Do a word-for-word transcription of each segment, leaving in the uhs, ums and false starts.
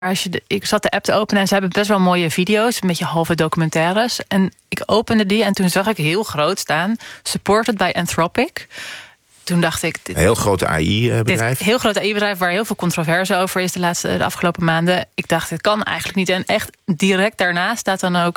Als je de, ik zat de app te openen en ze hebben best wel mooie video's, een beetje halve documentaires. En ik opende die en toen zag ik heel groot staan, supported by Anthropic. Toen dacht ik... Dit, een heel groot A I-bedrijf. Een heel groot A I-bedrijf waar heel veel controverse over is de, laatste, de afgelopen maanden. Ik dacht, dit kan eigenlijk niet. En echt direct daarna staat dan ook...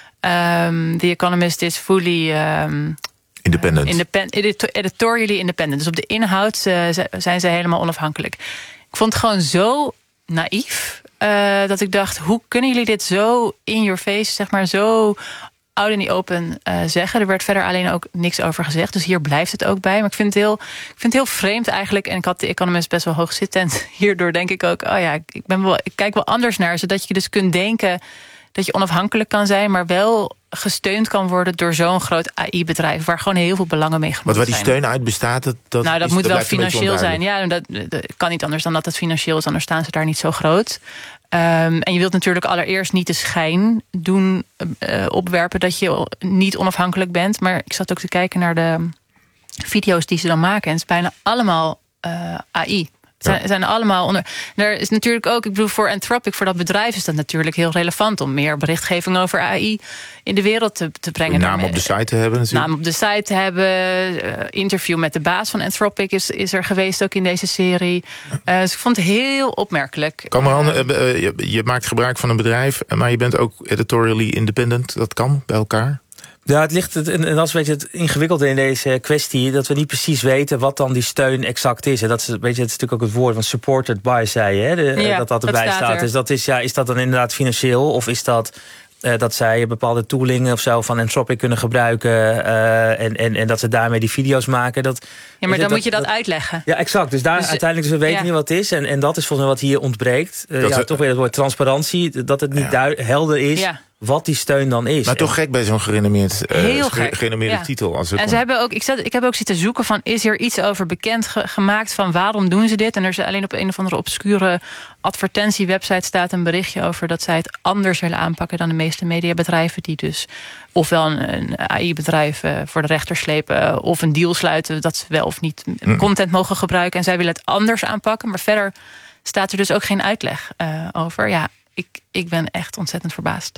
Um, The Economist is fully... Um, independent. Uh, independ, editorially independent. Dus op de inhoud uh, zijn ze helemaal onafhankelijk. Ik vond het gewoon zo naïef... Uh, dat ik dacht, hoe kunnen jullie dit zo in your face, zeg maar, zo out in the open uh, zeggen? Er werd verder alleen ook niks over gezegd, dus hier blijft het ook bij. Maar ik vind het heel, ik vind het heel vreemd eigenlijk, en ik had de Economist best wel hoog zitten, en hierdoor denk ik ook, oh ja, ik, ben wel, ik kijk wel anders naar, zodat je dus kunt denken dat je onafhankelijk kan zijn, maar wel gesteund kan worden door zo'n groot A I-bedrijf... waar gewoon heel veel belangen mee gemoeid zijn. Want waar die steun uit bestaat... Dat, dat nou, dat is, moet dat wel financieel zijn. Ja, dat, dat kan niet anders dan dat het financieel is, anders staan ze daar niet zo groot. Um, en je wilt natuurlijk allereerst niet de schijn doen uh, opwerpen dat je niet onafhankelijk bent. Maar ik zat ook te kijken naar de video's die ze dan maken. En het is bijna allemaal uh, A I. Het zijn, zijn allemaal onder. Er is natuurlijk ook, ik bedoel, voor Anthropic, voor dat bedrijf is dat natuurlijk heel relevant om meer berichtgeving over A I in de wereld te, te brengen. Naam op de site te hebben natuurlijk. Naam op de site te hebben. Uh, interview met de baas van Anthropic is, is er geweest ook in deze serie. Uh, dus ik vond het heel opmerkelijk. Kamran, uh, uh, je, je maakt gebruik van een bedrijf, maar je bent ook editorially independent. Dat kan bij elkaar? Ja, het ligt, en dat is een beetje het ingewikkelde in deze kwestie, dat we niet precies weten wat dan die steun exact is. En dat is, weet je, het is natuurlijk ook het woord van supported by, zei je, hè, de, ja, dat dat erbij dat staat. staat. Dus dat is, ja, is dat dan inderdaad financieel, of is dat uh, dat zij bepaalde toolingen of zo van Anthropic kunnen gebruiken uh, en, en, en dat ze daarmee die video's maken? Dat, ja, maar dan dat, moet je dat, dat uitleggen. Ja, exact. Dus daar dus, uiteindelijk, dus we weten ja. niet wat het is. En, en dat is volgens mij wat hier ontbreekt. Uh, ja, het, toch weer het woord transparantie, dat het niet ja. helder is. Ja. Wat die steun dan is. Maar toch gek bij zo'n gerenommeerd, uh, Heel gek. gerenommeerde ja. titel. Als het en ze hebben ook, ik, zat, ik heb ook zitten zoeken van, is er iets over bekend ge, gemaakt van waarom doen ze dit? En er is alleen op een of andere obscure advertentiewebsite staat een berichtje over dat zij het anders willen aanpakken dan de meeste mediabedrijven, die dus ofwel een, een A I-bedrijf uh, voor de rechter slepen uh, of een deal sluiten dat ze wel of niet hm. content mogen gebruiken. En zij willen het anders aanpakken. Maar verder staat er dus ook geen uitleg uh, over. Ja, ik, ik ben echt ontzettend verbaasd.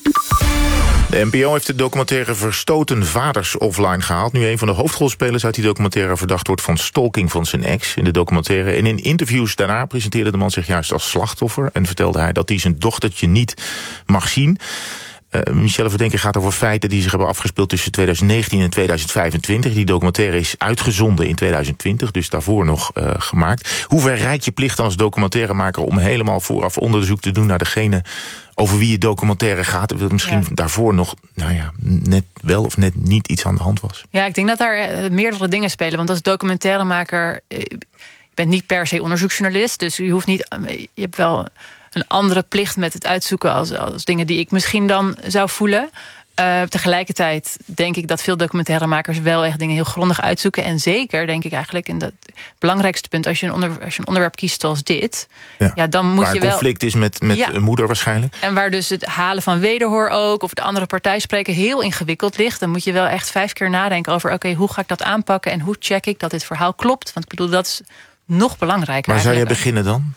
De N P O heeft de documentaire Verstoten Vaders offline gehaald. Nu een van de hoofdrolspelers uit die documentaire verdacht wordt van stalking van zijn ex in de documentaire. En in interviews daarna presenteerde de man zich juist als slachtoffer en vertelde hij dat hij zijn dochtertje niet mag zien. Uh, Michelle Verdenker gaat over feiten die zich hebben afgespeeld tussen tweeduizend negentien en tweeduizend vijfentwintig. Die documentaire is uitgezonden in tweeduizend twintig, dus daarvoor nog uh, gemaakt. Hoe ver reikt je plicht dan als documentairemaker om helemaal vooraf onderzoek te doen naar degene over wie je documentaire gaat? Dat misschien ja. daarvoor nog, nou ja, net wel of net niet iets aan de hand was. Ja, ik denk dat daar uh, meerdere dingen spelen. Want als documentairemaker, uh, je bent niet per se onderzoeksjournalist, dus je hoeft niet, uh, je hebt wel een andere plicht met het uitzoeken als, als dingen die ik misschien dan zou voelen. Uh, tegelijkertijd denk ik dat veel documentairemakers wel echt dingen heel grondig uitzoeken. En zeker denk ik eigenlijk, in dat belangrijkste punt, als je een, onder, als je een onderwerp kiest zoals dit, ja. Ja, dan moet waar je een wel conflict is met, met ja. een moeder waarschijnlijk. En waar dus het halen van wederhoor ook, of de andere partij spreken, heel ingewikkeld ligt. Dan moet je wel echt vijf keer nadenken over, oké, okay, hoe ga ik dat aanpakken en hoe check ik dat dit verhaal klopt? Want ik bedoel, dat is nog belangrijker. Waar zou je beginnen dan?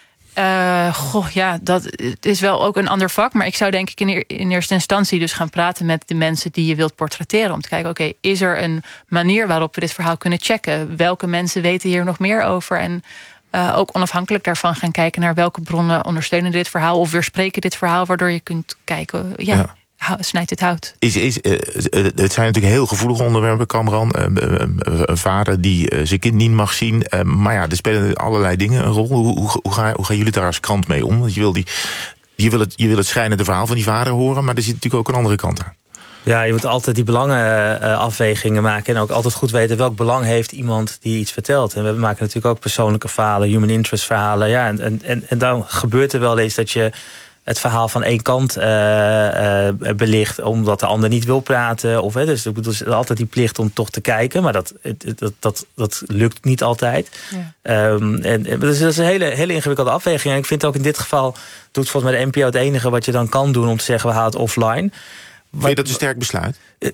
Uh, goh, ja, dat het is wel ook een ander vak. Maar ik zou denk ik in, eer, in eerste instantie dus gaan praten met de mensen die je wilt portretteren. Om te kijken, oké, okay, is er een manier waarop we dit verhaal kunnen checken? Welke mensen weten hier nog meer over? En uh, ook onafhankelijk daarvan gaan kijken naar welke bronnen ondersteunen dit verhaal of weerspreken dit verhaal, waardoor je kunt kijken, ja, ja. snijdt het hout. Is, is, uh, het zijn natuurlijk heel gevoelige onderwerpen, Kamran. Uh, uh, uh, een vader die uh, zijn kind niet mag zien. Uh, maar ja, er spelen allerlei dingen een rol. Hoe, hoe, hoe, ga, hoe gaan jullie daar als krant mee om? Want je wil, die, je, wil het, je wil het schrijnende verhaal van die vader horen, maar er zit natuurlijk ook een andere kant aan. Ja, je moet altijd die belangenafwegingen maken en ook altijd goed weten welk belang heeft iemand die iets vertelt. En we maken natuurlijk ook persoonlijke verhalen, human interest verhalen. Ja, en, en, en dan gebeurt er wel eens dat je het verhaal van één kant uh, uh, belicht, omdat de ander niet wil praten. Of, hè, dus er is altijd die plicht om toch te kijken, maar dat, dat, dat, dat lukt niet altijd. Ja. Um, en, en, dus dat is een hele, hele ingewikkelde afweging. En ik vind ook in dit geval doet volgens mij de N P O het enige wat je dan kan doen om te zeggen, we halen het offline. Vind je dat een sterk besluit?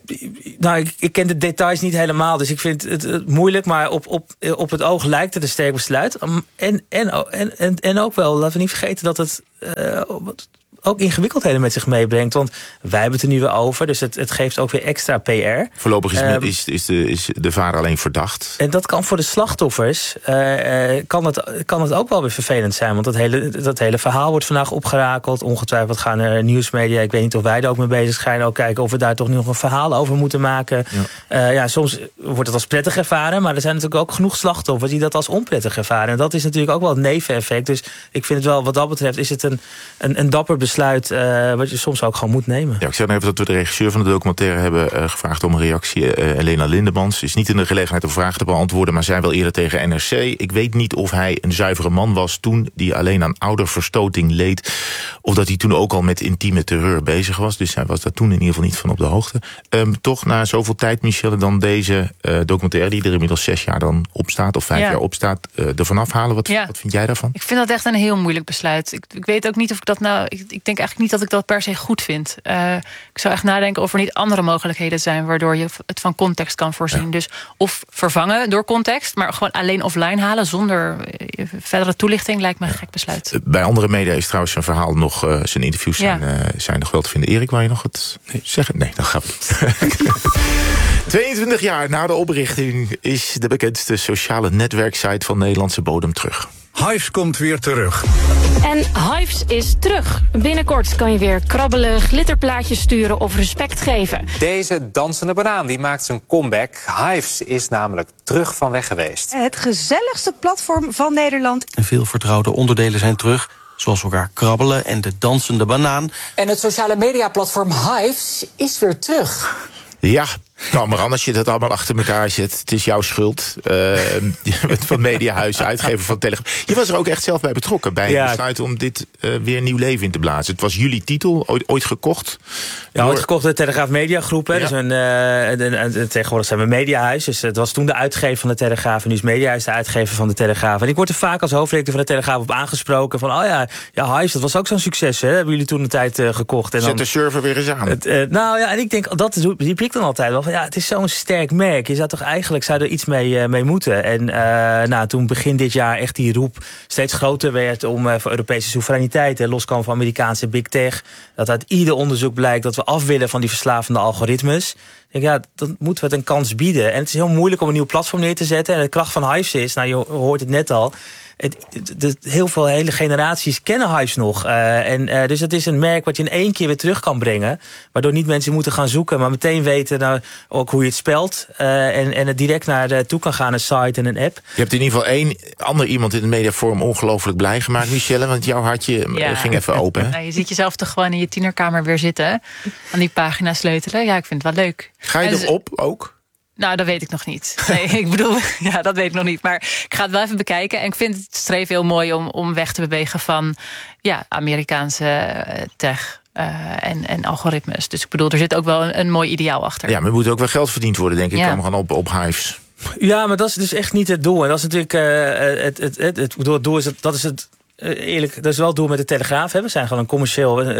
Nou, ik, ik ken de details niet helemaal, dus ik vind het, het moeilijk. Maar op, op, op het oog lijkt het een sterk besluit. En, en, en, en, en ook wel, laten we niet vergeten dat het uh, ook ingewikkeldheden met zich meebrengt. Want wij hebben het er nu weer over, dus het, het geeft ook weer extra P R. Voorlopig is, um, is, is, de, is de vader alleen verdacht. En dat kan voor de slachtoffers, uh, kan, het, kan het ook wel weer vervelend zijn. Want dat hele, dat hele verhaal wordt vandaag opgerakeld. Ongetwijfeld gaan er nieuwsmedia, ik weet niet of wij er ook mee bezig zijn, ook kijken of we daar toch nog een verhaal over moeten maken. Ja. Uh, ja, soms wordt het als prettig ervaren, maar er zijn natuurlijk ook genoeg slachtoffers die dat als onprettig ervaren. En dat is natuurlijk ook wel het neveneffect. Dus ik vind het wel, wat dat betreft, is het een, een, een dapper besluit uh, wat je soms ook gewoon moet nemen. Ja, ik zeg even dat we de regisseur van de documentaire hebben uh, gevraagd om een reactie. Uh, Elena Lindemans is niet in de gelegenheid om vragen te beantwoorden, maar zei wel eerder tegen N R C. Ik weet niet of hij een zuivere man was toen die alleen aan ouderverstoting leed, of dat hij toen ook al met intieme terreur bezig was. Dus hij was daar toen in ieder geval niet van op de hoogte. Um, toch na zoveel tijd, Michelle, dan deze uh, documentaire die er inmiddels zes jaar dan op staat, of vijf ja. jaar op staat, uh, ervan afhalen. Wat, ja. wat vind jij daarvan? Ik vind dat echt een heel moeilijk besluit. Ik, ik weet ook niet of ik dat nou... Ik, ik denk eigenlijk niet dat ik dat per se goed vind. Uh, ik zou echt nadenken of er niet andere mogelijkheden zijn waardoor je het van context kan voorzien. Ja. Dus of vervangen door context, maar gewoon alleen offline halen zonder verdere toelichting lijkt me een gek besluit. Uh, bij andere media is trouwens zijn verhaal nog, uh, zijn interviews zijn, ja. uh, zijn nog wel te vinden. Erik, wou je nog wat nee. zeggen? Nee, dat gaat niet. tweeëntwintig jaar na de oprichting is de bekendste sociale netwerksite van Nederlandse bodem terug. Hives komt weer terug. En Hives is terug. Binnenkort kan je weer krabbelen, glitterplaatjes sturen of respect geven. Deze dansende banaan die maakt zijn comeback. Hives is namelijk terug van weg geweest. Het gezelligste platform van Nederland. En veel vertrouwde onderdelen zijn terug, zoals elkaar krabbelen en de dansende banaan. En het sociale mediaplatform Hives is weer terug. Ja, Cameron, als je dat allemaal achter elkaar zet, het is jouw schuld. Uh, je bent van Mediahuis, uitgever van Telegraaf. Je was er ook echt zelf bij betrokken, bij ja. het besluit om dit uh, weer nieuw leven in te blazen. Het was jullie titel, ooit, ooit gekocht. Ja, door... ooit gekocht door de Telegraaf Media Groep. Hè. Ja. Dus een, uh, een, een, een, tegenwoordig zijn we Mediahuis. Dus het was toen de uitgever van de Telegraaf. En nu is Mediahuis de uitgever van de Telegraaf. En ik word er vaak als hoofdredacteur van de Telegraaf op aangesproken. Van, oh ja, ja Hives, dat was ook zo'n succes. Hè. Hebben jullie toen een tijd uh, gekocht. En Zet dan, de server weer eens aan. Het, uh, nou ja, en ik denk, dat riep ik dan altijd wel. Van, ja, het is zo'n sterk merk. Je zou toch eigenlijk zou er iets mee, uh, mee moeten. En uh, nou, toen begin dit jaar echt die roep steeds groter werd om uh, voor Europese soevereiniteit, uh, loskwam van Amerikaanse big tech. Dat uit ieder onderzoek blijkt dat we af willen van die verslavende algoritmes. Ik denk, ja, dan moeten we het een kans bieden. En het is heel moeilijk om een nieuw platform neer te zetten. En de kracht van Hives is, nou je hoort het net al, Het, het, het, heel veel hele generaties kennen Hives nog. Uh, en, uh, dus het is een merk wat je in één keer weer terug kan brengen. Waardoor niet mensen moeten gaan zoeken, maar meteen weten nou, ook hoe je het spelt. Uh, en, en het direct naar de toe kan gaan, een site en een app. Je hebt in ieder geval één ander iemand in het mediaforum ongelooflijk blij gemaakt, Michelle. Want jouw hartje ja. ging even open. Hè? Nou, je ziet jezelf toch gewoon in je tienerkamer weer zitten. Aan die pagina sleutelen. Ja, ik vind het wel leuk. Ga je erop ook? Nou, dat weet ik nog niet. Nee, ik bedoel, ja, dat weet ik nog niet. Maar ik ga het wel even bekijken. En ik vind het streef heel mooi om, om weg te bewegen van ja, Amerikaanse tech uh, en, en algoritmes. Dus ik bedoel, er zit ook wel een, een mooi ideaal achter. Ja, maar er moet ook wel geld verdiend worden, denk ik. Ja. Kan gaan op, op Hives. Ja, maar dat is dus echt niet het doel. En dat is natuurlijk uh, het, het, het, het, het doel is het, dat is het. Uh, eerlijk, dat is wel het doel met de Telegraaf. Hè. We zijn gewoon een commercieel uh,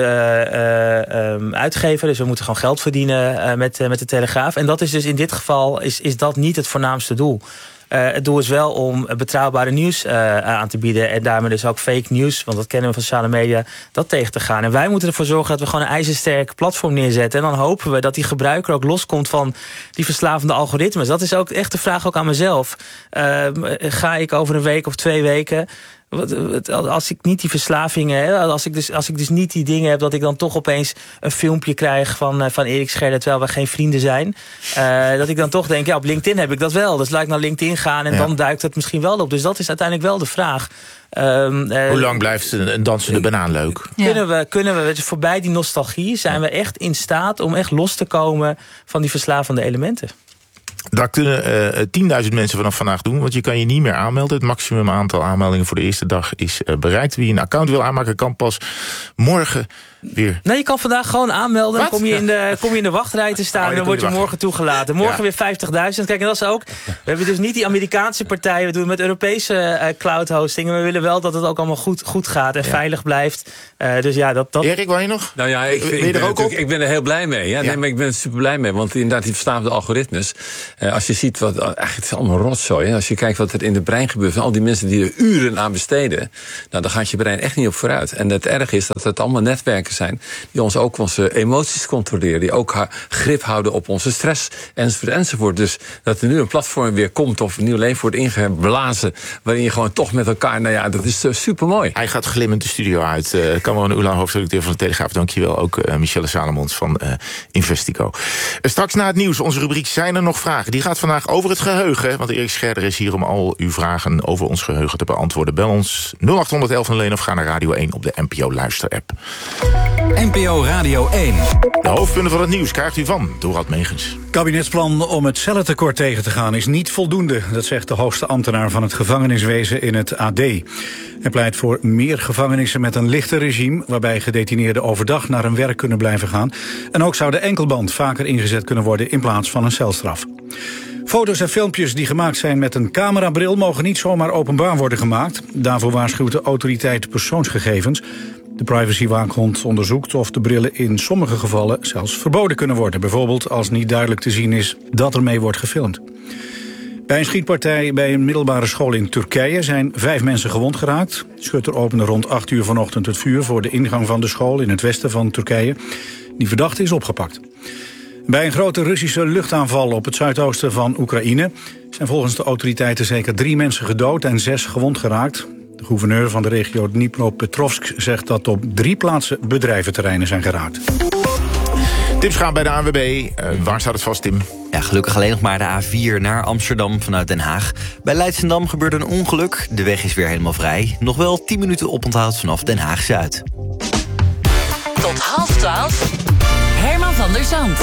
uh, um, uitgever. Dus we moeten gewoon geld verdienen uh, met, uh, met de Telegraaf. En dat is dus in dit geval is, is dat niet het voornaamste doel. Uh, het doel is wel om betrouwbare nieuws uh, aan te bieden. En daarmee dus ook fake nieuws, want dat kennen we van sociale media, dat tegen te gaan. En wij moeten ervoor zorgen dat we gewoon een ijzersterk platform neerzetten. En dan hopen we dat die gebruiker ook loskomt van die verslavende algoritmes. Dat is ook echt de vraag ook aan mezelf. Uh, ga ik over een week of twee weken, als ik niet die verslavingen, als ik dus, als ik dus niet die dingen heb, dat ik dan toch opeens een filmpje krijg van, van Erik Scherder, terwijl we geen vrienden zijn. Uh, dat ik dan toch denk, ja, op LinkedIn heb ik dat wel. Dus laat ik naar LinkedIn gaan en ja. dan duikt het misschien wel op. Dus dat is uiteindelijk wel de vraag. Um, uh, Hoe lang blijft een, een dansende banaan leuk? Ja. Kunnen we, kunnen we voorbij die nostalgie, zijn we echt in staat om echt los te komen van die verslavende elementen? Daar kunnen uh, tienduizend mensen vanaf vandaag doen, want je kan je niet meer aanmelden. Het maximum aantal aanmeldingen voor de eerste dag is uh, bereikt. Wie een account wil aanmaken kan pas morgen weer. Nee, je kan vandaag gewoon aanmelden. Dan kom je, in de, kom je in de wachtrij te staan oh, en dan word je morgen toegelaten. Morgen ja. weer vijftigduizend. Kijk, en dat is ook. We hebben dus niet die Amerikaanse partijen. We doen het met Europese uh, cloud hosting. En we willen wel dat het ook allemaal goed, goed gaat en ja. veilig blijft. Uh, dus ja, dat, dat... Erik, wil je nog? Nou ja, ik, ben je ik, ben er ook op? ik ben er heel blij mee. Ja? Ja. Nee, maar ik ben er super blij mee. Want inderdaad, die verstaande algoritmes. Uh, als je ziet wat. Eigenlijk het is allemaal rotzooi. Hè? Als je kijkt wat er in het brein gebeurt van al die mensen die er uren aan besteden. Nou, dan gaat je brein echt niet op vooruit. En het erg is dat het allemaal netwerken zijn die ons ook onze emoties controleren. Die ook grip houden op onze stress enzovoort enzovoort. Dus dat er nu een platform weer komt of een nieuw leven wordt ingeblazen. Waarin je gewoon toch met elkaar. Nou ja, dat is uh, super mooi. Hij gaat glimmend de studio uit. Uh, Cameron Oela, hoofdredacteur van de Telegraaf. Dankjewel. Ook uh, Michelle Salomons van uh, Investico. Uh, straks na het nieuws, onze rubriek Zijn er nog vragen? Die gaat vandaag over het geheugen. Want Erik Scherder is hier om al uw vragen over ons geheugen te beantwoorden. Bel ons nul acht elf nul een of ga naar Radio één op de N P O Luister-app. N P O Radio één. De hoofdpunten van het nieuws krijgt u van Dorad Megens. Kabinetsplan om het cellentekort tegen te gaan is niet voldoende. Dat zegt de hoogste ambtenaar van het gevangeniswezen in het A D. Hij pleit voor meer gevangenissen met een lichter regime, waarbij gedetineerden overdag naar hun werk kunnen blijven gaan. En ook zou de enkelband vaker ingezet kunnen worden in plaats van een celstraf. Foto's en filmpjes die gemaakt zijn met een camerabril mogen niet zomaar openbaar worden gemaakt. Daarvoor waarschuwt de autoriteit persoonsgegevens. De privacywaakhond onderzoekt of de brillen in sommige gevallen zelfs verboden kunnen worden. Bijvoorbeeld als niet duidelijk te zien is dat ermee wordt gefilmd. Bij een schietpartij bij een middelbare school in Turkije zijn vijf mensen gewond geraakt. De schutter opende rond acht uur vanochtend het vuur voor de ingang van de school in het westen van Turkije. Die verdachte is opgepakt. Bij een grote Russische luchtaanval op het zuidoosten van Oekraïne zijn volgens de autoriteiten zeker drie mensen gedood en zes gewond geraakt. De gouverneur van de regio Dnipropetrovsk zegt dat op drie plaatsen bedrijventerreinen zijn geraakt. Tips gaan bij de A N W B. Uh, waar staat het vast, Tim? Ja, gelukkig alleen nog maar de A vier naar Amsterdam vanuit Den Haag. Bij Leidschendam gebeurde een ongeluk. De weg is weer helemaal vrij. Nog wel tien minuten oponthoud vanaf Den Haag-Zuid. Tot half twaalf. Herman van der Zand.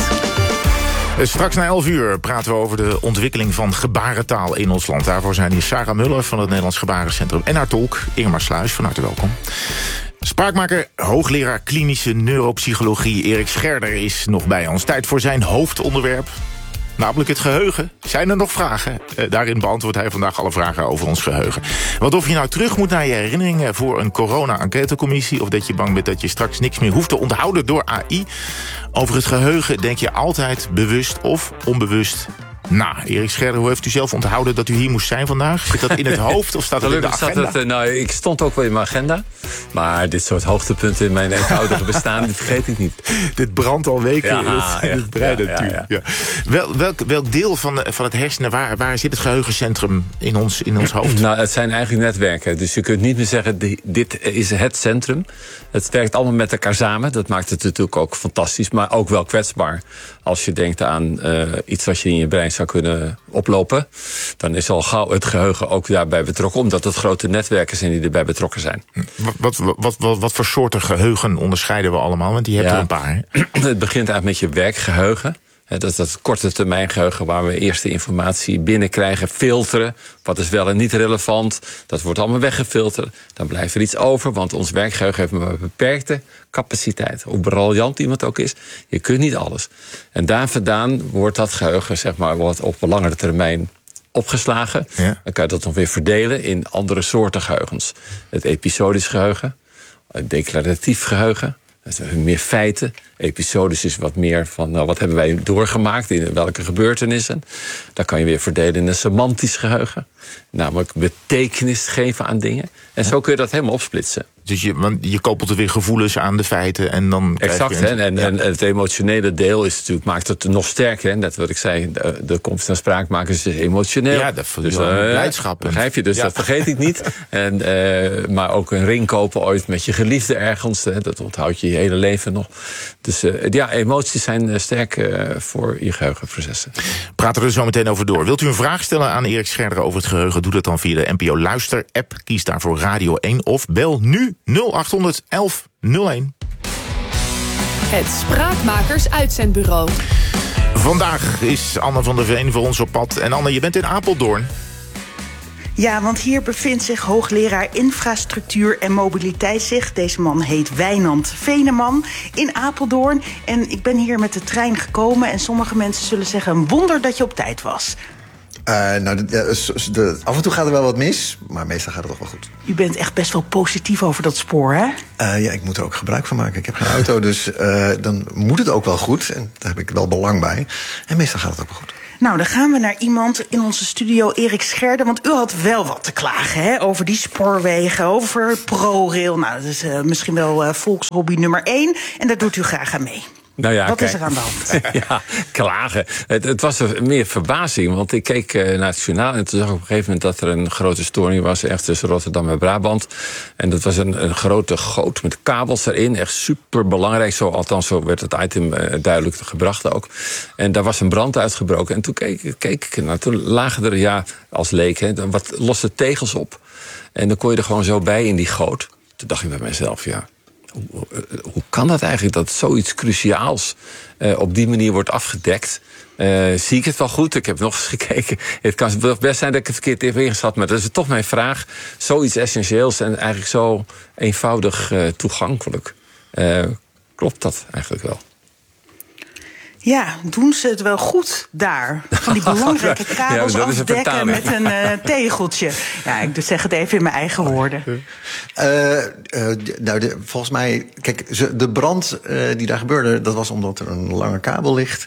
Straks na elf uur praten we over de ontwikkeling van gebarentaal in ons land. Daarvoor zijn hier Sarah Muller van het Nederlands Gebarencentrum en haar tolk Irma Sluis. Van harte welkom. Spraakmaker, hoogleraar klinische neuropsychologie Erik Scherder is nog bij ons. Tijd voor zijn hoofdonderwerp, namelijk het geheugen. Zijn er nog vragen? Uh, daarin beantwoordt hij vandaag alle vragen over ons geheugen. Want of je nou terug moet naar je herinneringen voor een corona-enquêtecommissie, of dat je bang bent dat je straks niks meer hoeft te onthouden door A I. Over het geheugen denk je altijd bewust of onbewust na. Erik Scherder, hoe heeft u zelf onthouden dat u hier moest zijn vandaag? Zit dat in het hoofd of staat het in de agenda? Het, nou, ik stond ook wel in mijn agenda. Maar dit soort hoogtepunten in mijn eenvoudige bestaan, dit vergeet ik niet. Dit brandt al weken ja, in het, in het brein ja, natuurlijk. Ja, ja. Ja. Wel, welk, welk deel van, van het hersenen, waar, waar zit het geheugencentrum in ons, in ons hoofd? Nou, het zijn eigenlijk netwerken. Dus je kunt niet meer zeggen, dit is het centrum. Het werkt allemaal met elkaar samen. Dat maakt het natuurlijk ook fantastisch, maar ook wel kwetsbaar. Als je denkt aan uh, iets wat je in je brein zou kunnen oplopen, dan is al gauw het geheugen ook daarbij betrokken, omdat het grote netwerken zijn die erbij betrokken zijn. Wat, wat, wat, wat, wat voor soorten geheugen onderscheiden we allemaal? Want die hebt ja, er een paar. Hè? Het begint eigenlijk met je werkgeheugen. Dat is dat korte termijn geheugen waar we eerst de informatie binnenkrijgen, filteren. Wat is wel en niet relevant. Dat wordt allemaal weggefilterd. Dan blijft er iets over, want ons werkgeheugen heeft maar een beperkte capaciteit. Hoe briljant iemand ook is, je kunt niet alles. En daar vandaan wordt dat geheugen, zeg maar, wordt op een langere termijn opgeslagen. Ja. Dan kan je dat nog weer verdelen in andere soorten geheugens. Het episodisch geheugen, het declaratief geheugen. Dat zijn meer feiten. Episodisch is wat meer van, nou, wat hebben wij doorgemaakt in welke gebeurtenissen. Daar kan je weer verdelen in een semantisch geheugen. Namelijk betekenis geven aan dingen. En zo kun je dat helemaal opsplitsen. Dus je, want je koppelt er weer gevoelens aan de feiten en dan exact, je een... hè? En, ja. en het emotionele deel is natuurlijk, maakt het nog sterker. Hè? Net wat ik zei, de, de komst naar spraakmakers is emotioneel. Ja, dat dus, uh, blijdschap. Begrijp je, dus ja. Dat vergeet ik niet. En, uh, maar ook een ring kopen ooit met je geliefde ergens. Hè? Dat onthoud je je hele leven nog. Dus uh, ja, emoties zijn uh, sterk uh, voor je geheugenprocessen. Praten we er zo meteen over door. Wilt u een vraag stellen aan Erik Scherder over het geheugen? Doe dat dan via de N P O Luister-app. Kies daarvoor Radio één of bel nu nul acht elf nul een. Het Spraakmakers Uitzendbureau. Vandaag is Anne van der Veen voor ons op pad. En Anne, je bent in Apeldoorn. Ja, want hier bevindt zich hoogleraar infrastructuur en mobiliteit zich. Deze man heet Wijnand Veneman in Apeldoorn. En ik ben hier met de trein gekomen en sommige mensen zullen zeggen een wonder dat je op tijd was. Uh, nou, de, de, de, af en toe gaat er wel wat mis, maar meestal gaat het toch wel goed. U bent echt best wel positief over dat spoor, hè? Uh, ja, ik moet er ook gebruik van maken. Ik heb geen auto, dus uh, dan moet het ook wel goed. En daar heb ik wel belang bij. En meestal gaat het ook wel goed. Nou, dan gaan we naar iemand in onze studio, Erik Scherder. Want u had wel wat te klagen, hè? Over die spoorwegen, over ProRail. Nou, dat is uh, misschien wel uh, volkshobby nummer één. En daar doet u graag aan mee. Nou ja, Wat kijk, is er aan de hand? Ja, klagen. Het, het was er meer verbazing, want ik keek uh, naar het journaal en toen zag ik op een gegeven moment dat er een grote storing was, echt tussen Rotterdam en Brabant. En dat was een, een grote goot met kabels erin, echt super belangrijk. Zo, althans, zo werd het item uh, duidelijk gebracht ook. En daar was een brand uitgebroken. En toen keek, keek ik, nou, toen lagen er, ja, als leek, hè, wat losse tegels op. En dan kon je er gewoon zo bij in die goot. Toen dacht ik bij mezelf, ja. Hoe, hoe kan dat eigenlijk, dat zoiets cruciaals uh, op die manier wordt afgedekt? Uh, zie ik het wel goed? Ik heb nog eens gekeken. Het kan best zijn dat ik het verkeerd heb ingeschat, maar dat is toch mijn vraag. Zoiets essentieels en eigenlijk zo eenvoudig uh, toegankelijk. Uh, klopt dat eigenlijk wel? Ja, doen ze het wel goed daar? Van die belangrijke kabels ja, afdekken met een uh, tegeltje. Ja, ik zeg het even in mijn eigen woorden. Uh, uh, nou, de, volgens mij, kijk, de brand uh, die daar gebeurde, dat was omdat er een lange kabel ligt.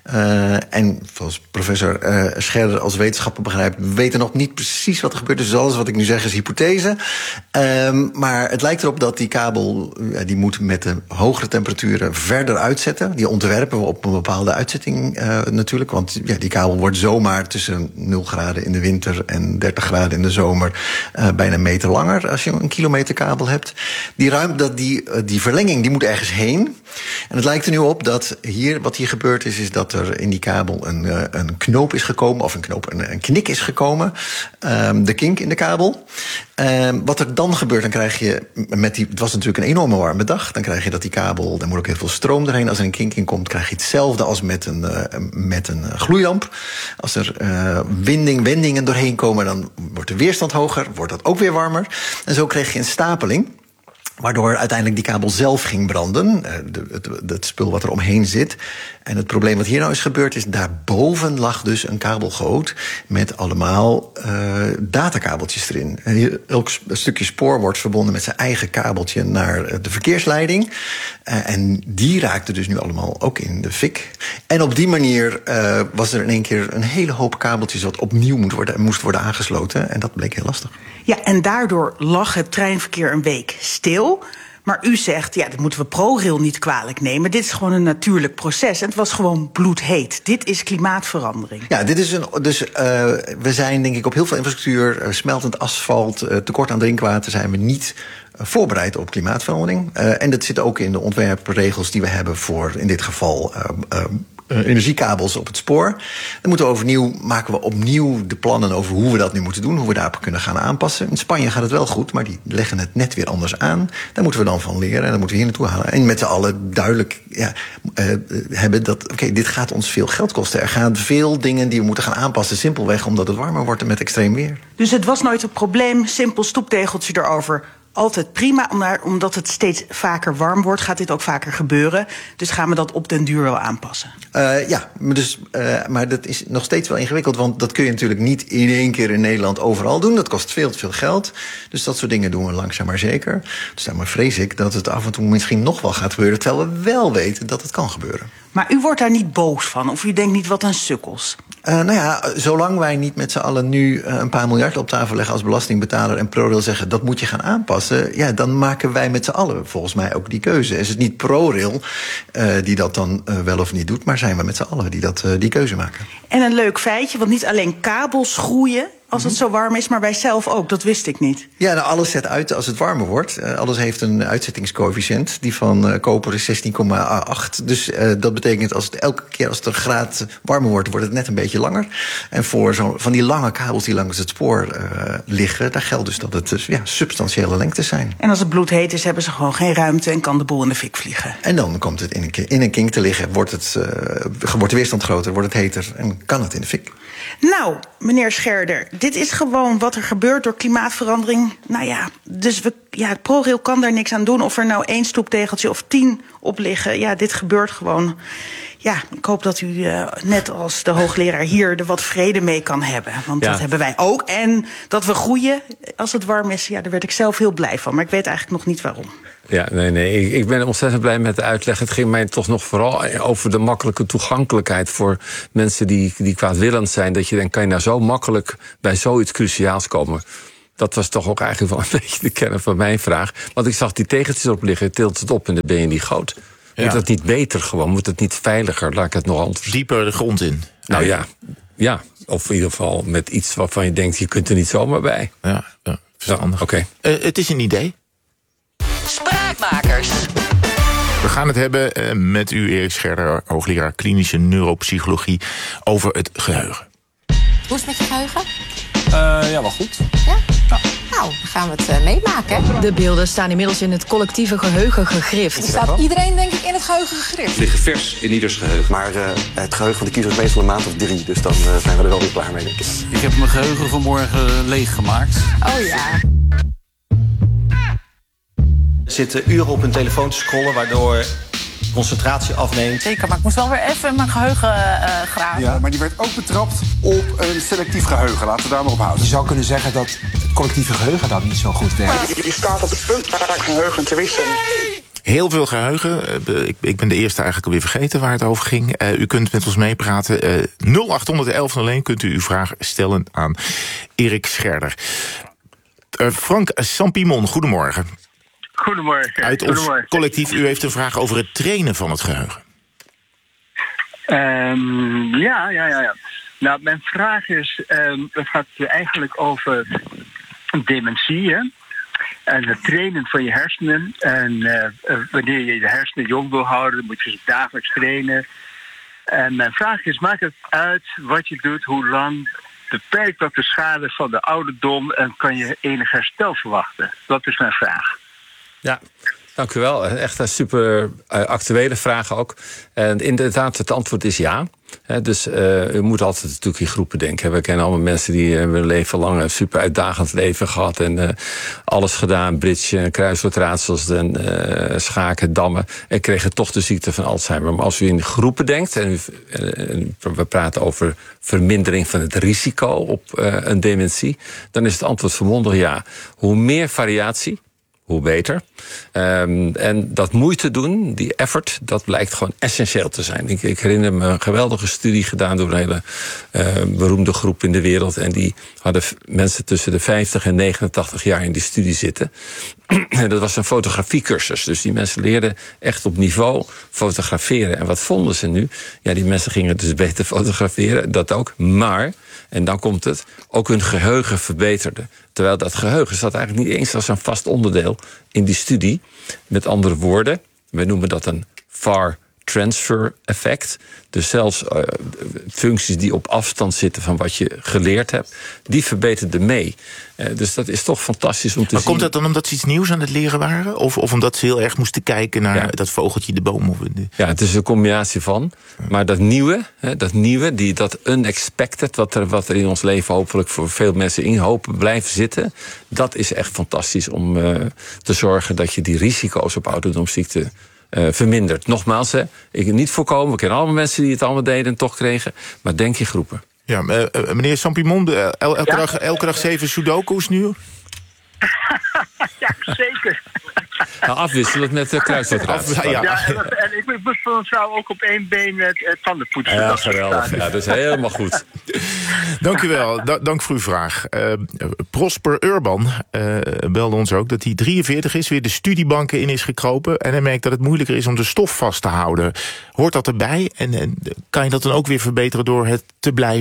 Uh, en volgens professor uh, Scherder als wetenschapper begrijpt, we weten nog niet precies wat er gebeurt. Dus alles wat ik nu zeg is hypothese. Um, maar het lijkt erop dat die kabel, uh, die moet met de hogere temperaturen verder uitzetten. Die ontwerpen we op een bepaalde uitzetting uh, natuurlijk. Want ja, die kabel wordt zomaar tussen nul graden in de winter en dertig graden in de zomer uh, bijna een meter langer als je een kilometer kabel hebt. Die ruimte, dat die, uh, die verlenging, die moet ergens heen. En het lijkt er nu op dat hier, wat hier gebeurd is, is dat er in die kabel een, uh, een knoop is gekomen, of een knoop, een, een knik is gekomen. Um, de kink in de kabel. Um, wat er dan gebeurt, dan krijg je met die, het was natuurlijk een enorme warme dag, dan krijg je dat die kabel, daar moet ook heel veel stroom doorheen. Als er een kink in komt, krijg je hetzelfde als met een, uh, met een gloeilamp. Als er uh, winding, wendingen doorheen komen, dan wordt de weerstand hoger, wordt dat ook weer warmer. En zo kreeg je een stapeling, waardoor uiteindelijk die kabel zelf ging branden. Het, het, het spul wat er omheen zit. En het probleem wat hier nou is gebeurd is, daarboven lag dus een kabelgoot met allemaal uh, datakabeltjes erin. En elk stukje spoor wordt verbonden met zijn eigen kabeltje naar de verkeersleiding. Uh, en die raakten dus nu allemaal ook in de fik. En op die manier uh, was er in één keer een hele hoop kabeltjes wat opnieuw moet worden, moest worden aangesloten. En dat bleek heel lastig. Ja, en daardoor lag het treinverkeer een week stil. Maar u zegt, ja, dat moeten we ProRail niet kwalijk nemen. Dit is gewoon een natuurlijk proces. En het was gewoon bloedheet. Dit is klimaatverandering. Ja, dit is een. Dus uh, we zijn denk ik op heel veel infrastructuur, uh, smeltend asfalt, uh, tekort aan drinkwater, zijn we niet uh, voorbereid op klimaatverandering. Uh, en dat zit ook in de ontwerpregels die we hebben voor in dit geval Uh, uh, Uh, energiekabels op het spoor. Dan moeten we overnieuw, maken we opnieuw de plannen over hoe we dat nu moeten doen, hoe we daarop kunnen gaan aanpassen. In Spanje gaat het wel goed, maar die leggen het net weer anders aan. Daar moeten we dan van leren en dat moeten we hier naartoe halen. En met z'n allen duidelijk ja, uh, hebben dat, oké, okay, dit gaat ons veel geld kosten. Er gaan veel dingen die we moeten gaan aanpassen, simpelweg omdat het warmer wordt en met extreem weer. Dus het was nooit een probleem, simpel stoeptegeltje erover. Altijd prima, omdat het steeds vaker warm wordt, gaat dit ook vaker gebeuren. Dus gaan we dat op den duur wel aanpassen? Uh, ja, maar, dus, uh, maar dat is nog steeds wel ingewikkeld, want dat kun je natuurlijk niet in één keer in Nederland overal doen. Dat kost veel te veel geld. Dus dat soort dingen doen we langzaam maar zeker. Dus daarom vrees ik dat het af en toe misschien nog wel gaat gebeuren, terwijl we wel weten dat het kan gebeuren. Maar u wordt daar niet boos van, of u denkt niet wat een sukkels? Uh, nou ja, zolang wij niet met z'n allen nu uh, een paar miljard op tafel leggen als belastingbetaler en ProRail zeggen dat moet je gaan aanpassen, ja, dan maken wij met z'n allen volgens mij ook die keuze. Is het niet ProRail uh, die dat dan uh, wel of niet doet, maar zijn we met z'n allen die dat, uh, die keuze maken. En een leuk feitje, want niet alleen kabels groeien, als het zo warm is, maar wij zelf ook. Dat wist ik niet. Ja, nou, alles zet uit als het warmer wordt. Uh, alles heeft een uitzettingscoëfficiënt. Die van uh, koper is zestien komma acht. Dus uh, dat betekent als het elke keer als het een graad warmer wordt, wordt het net een beetje langer. En voor zo, van die lange kabels die langs het spoor uh, liggen, daar geldt dus dat het dus, ja, substantiële lengtes zijn. En als het bloedheet is, hebben ze gewoon geen ruimte en kan de boel in de fik vliegen. En dan komt het in een, in een kink te liggen, wordt, het, uh, wordt de weerstand groter, wordt het heter en kan het in de fik. Nou, meneer Scherder, dit is gewoon wat er gebeurt door klimaatverandering. Nou ja, dus we, ja, ProRail kan daar niks aan doen. Of er nou één stoeptegeltje of tien op liggen. Ja, dit gebeurt gewoon. Ja, ik hoop dat u uh, net als de hoogleraar hier er wat vrede mee kan hebben. Want ja, dat hebben wij ook. En dat we groeien als het warm is, ja, daar werd ik zelf heel blij van. Maar ik weet eigenlijk nog niet waarom. Ja, nee, nee. Ik, ik ben ontzettend blij met de uitleg. Het ging mij toch nog vooral over de makkelijke toegankelijkheid voor mensen die, die kwaadwillend zijn. Dat je denkt, kan je nou zo makkelijk bij zoiets cruciaals komen? Dat was toch ook eigenlijk wel een beetje de kern van mijn vraag. Want ik zag die tegeltjes op liggen, tilt het op en dan ben je niet groot. Moet ja. dat niet beter gewoon? Moet het niet veiliger? Laat ik het nog anders. Dieper de grond in. Nou ja, ja. Of in ieder geval met iets waarvan je denkt, je kunt er niet zomaar bij. Ja, ja verstandig. Oké. Okay. Uh, het is een idee. Spraakmakers. We gaan het hebben uh, met u, Erik Scherder, hoogleraar klinische neuropsychologie, over het geheugen. Hoe is het met je geheugen? Uh, ja, wel goed. Ja? Ja. Nou, dan gaan we het uh, meemaken. Hè? De beelden staan inmiddels in het collectieve geheugen gegrift. Er staat iedereen, denk ik, in het geheugen gegrift. Liggen vers in ieders geheugen. Maar uh, het geheugen van de kiezer is meestal een maand of drie. Dus dan uh, zijn we er wel weer klaar mee, denk ik. Ik heb mijn geheugen vanmorgen leeggemaakt. Oh ja. Zitten uren op hun telefoon te scrollen, waardoor concentratie afneemt. Zeker, maar ik moest wel weer even in mijn geheugen uh, graven. Ja, maar die werd ook betrapt op een selectief geheugen. Laten we daar maar op houden. Je zou kunnen zeggen dat het collectieve geheugen dan niet zo goed werkt. Je, je staat op het punt waar geheugen te wisselen. Heel veel geheugen. Ik, ik ben de eerste eigenlijk alweer vergeten waar het over ging. Uh, u kunt met ons meepraten. Uh, nul acht honderd elf nul één kunt u uw vraag stellen aan Erik Scherder. Uh, Frank Sampimon, goedemorgen. Goedemorgen. Uit ons Goedemorgen. collectief, u heeft een vraag over het trainen van het geheugen. Um, ja, ja, ja, ja. Nou, mijn vraag is, um, het gaat eigenlijk over dementie, hè? En het trainen van je hersenen. En uh, wanneer je de hersenen jong wil houden, dan moet je ze dagelijks trainen. En mijn vraag is, maakt het uit wat je doet, hoe lang, beperkt dat de schade van de ouderdom en kan je enig herstel verwachten? Dat is mijn vraag. Ja, dank u wel. Echt een super actuele vraag ook. En inderdaad, het antwoord is ja. He, dus uh, u moet altijd natuurlijk in groepen denken. We kennen allemaal mensen die hebben hun leven lang een super uitdagend leven gehad. En uh, alles gedaan, bridge, kruiswoordraadsels en uh, schaken, dammen. En kregen toch de ziekte van Alzheimer. Maar als u in groepen denkt, en, u, en we praten over vermindering van het risico op uh, een dementie, dan is het antwoord volmondig ja. Hoe meer variatie, hoe beter. Um, en dat moeite doen, die effort, dat blijkt gewoon essentieel te zijn. Ik, ik herinner me een geweldige studie gedaan door een hele uh, beroemde groep in de wereld. En die hadden mensen tussen de vijftig en negenentachtig jaar in die studie zitten. En dat was een fotografiecursus. Dus die mensen leerden echt op niveau fotograferen. En wat vonden ze nu? Ja, die mensen gingen dus beter fotograferen, dat ook. Maar, en dan komt het, ook hun geheugen verbeterde. Terwijl dat geheugen zat eigenlijk niet eens als een vast onderdeel in die studie. Met andere woorden, we noemen dat een far transfer effect. Dus zelfs uh, functies die op afstand zitten van wat je geleerd hebt, die verbeterden mee. Uh, dus dat is toch fantastisch om te maar zien. Maar komt dat dan omdat ze iets nieuws aan het leren waren? Of, of omdat ze heel erg moesten kijken naar ja. dat vogeltje, de boom? Of de... Ja, het is een combinatie van. Maar dat nieuwe, hè, dat nieuwe, die, dat unexpected, wat er, wat er in ons leven hopelijk voor veel mensen in hopen blijven zitten, dat is echt fantastisch om uh, te zorgen dat je die risico's op ouderdomsziekte Uh, verminderd. Nogmaals, hè, ik niet voorkomen. We kennen allemaal mensen die het allemaal deden en toch kregen. Maar denk in groepen. Ja, uh, uh, meneer Sampimon, uh, el elke, ja? dag, elke dag zeven sudoku's nu? Ja, zeker. Nou, afwisselend met de kruiswoordraadsels. Ja, ja, en, en ik moest van een vrouw ook op één been met uh, tandenpoetsen. Ja, geweldig. Ja, dat is helemaal goed. Dank u wel. Da dank voor uw vraag. Uh, Prosper Urban uh, belde ons ook dat hij drieënveertig is, weer de studiebanken in is gekropen. En hij merkt dat het moeilijker is om de stof vast te houden. Hoort dat erbij? En, en kan je dat dan ook weer verbeteren door het te blijven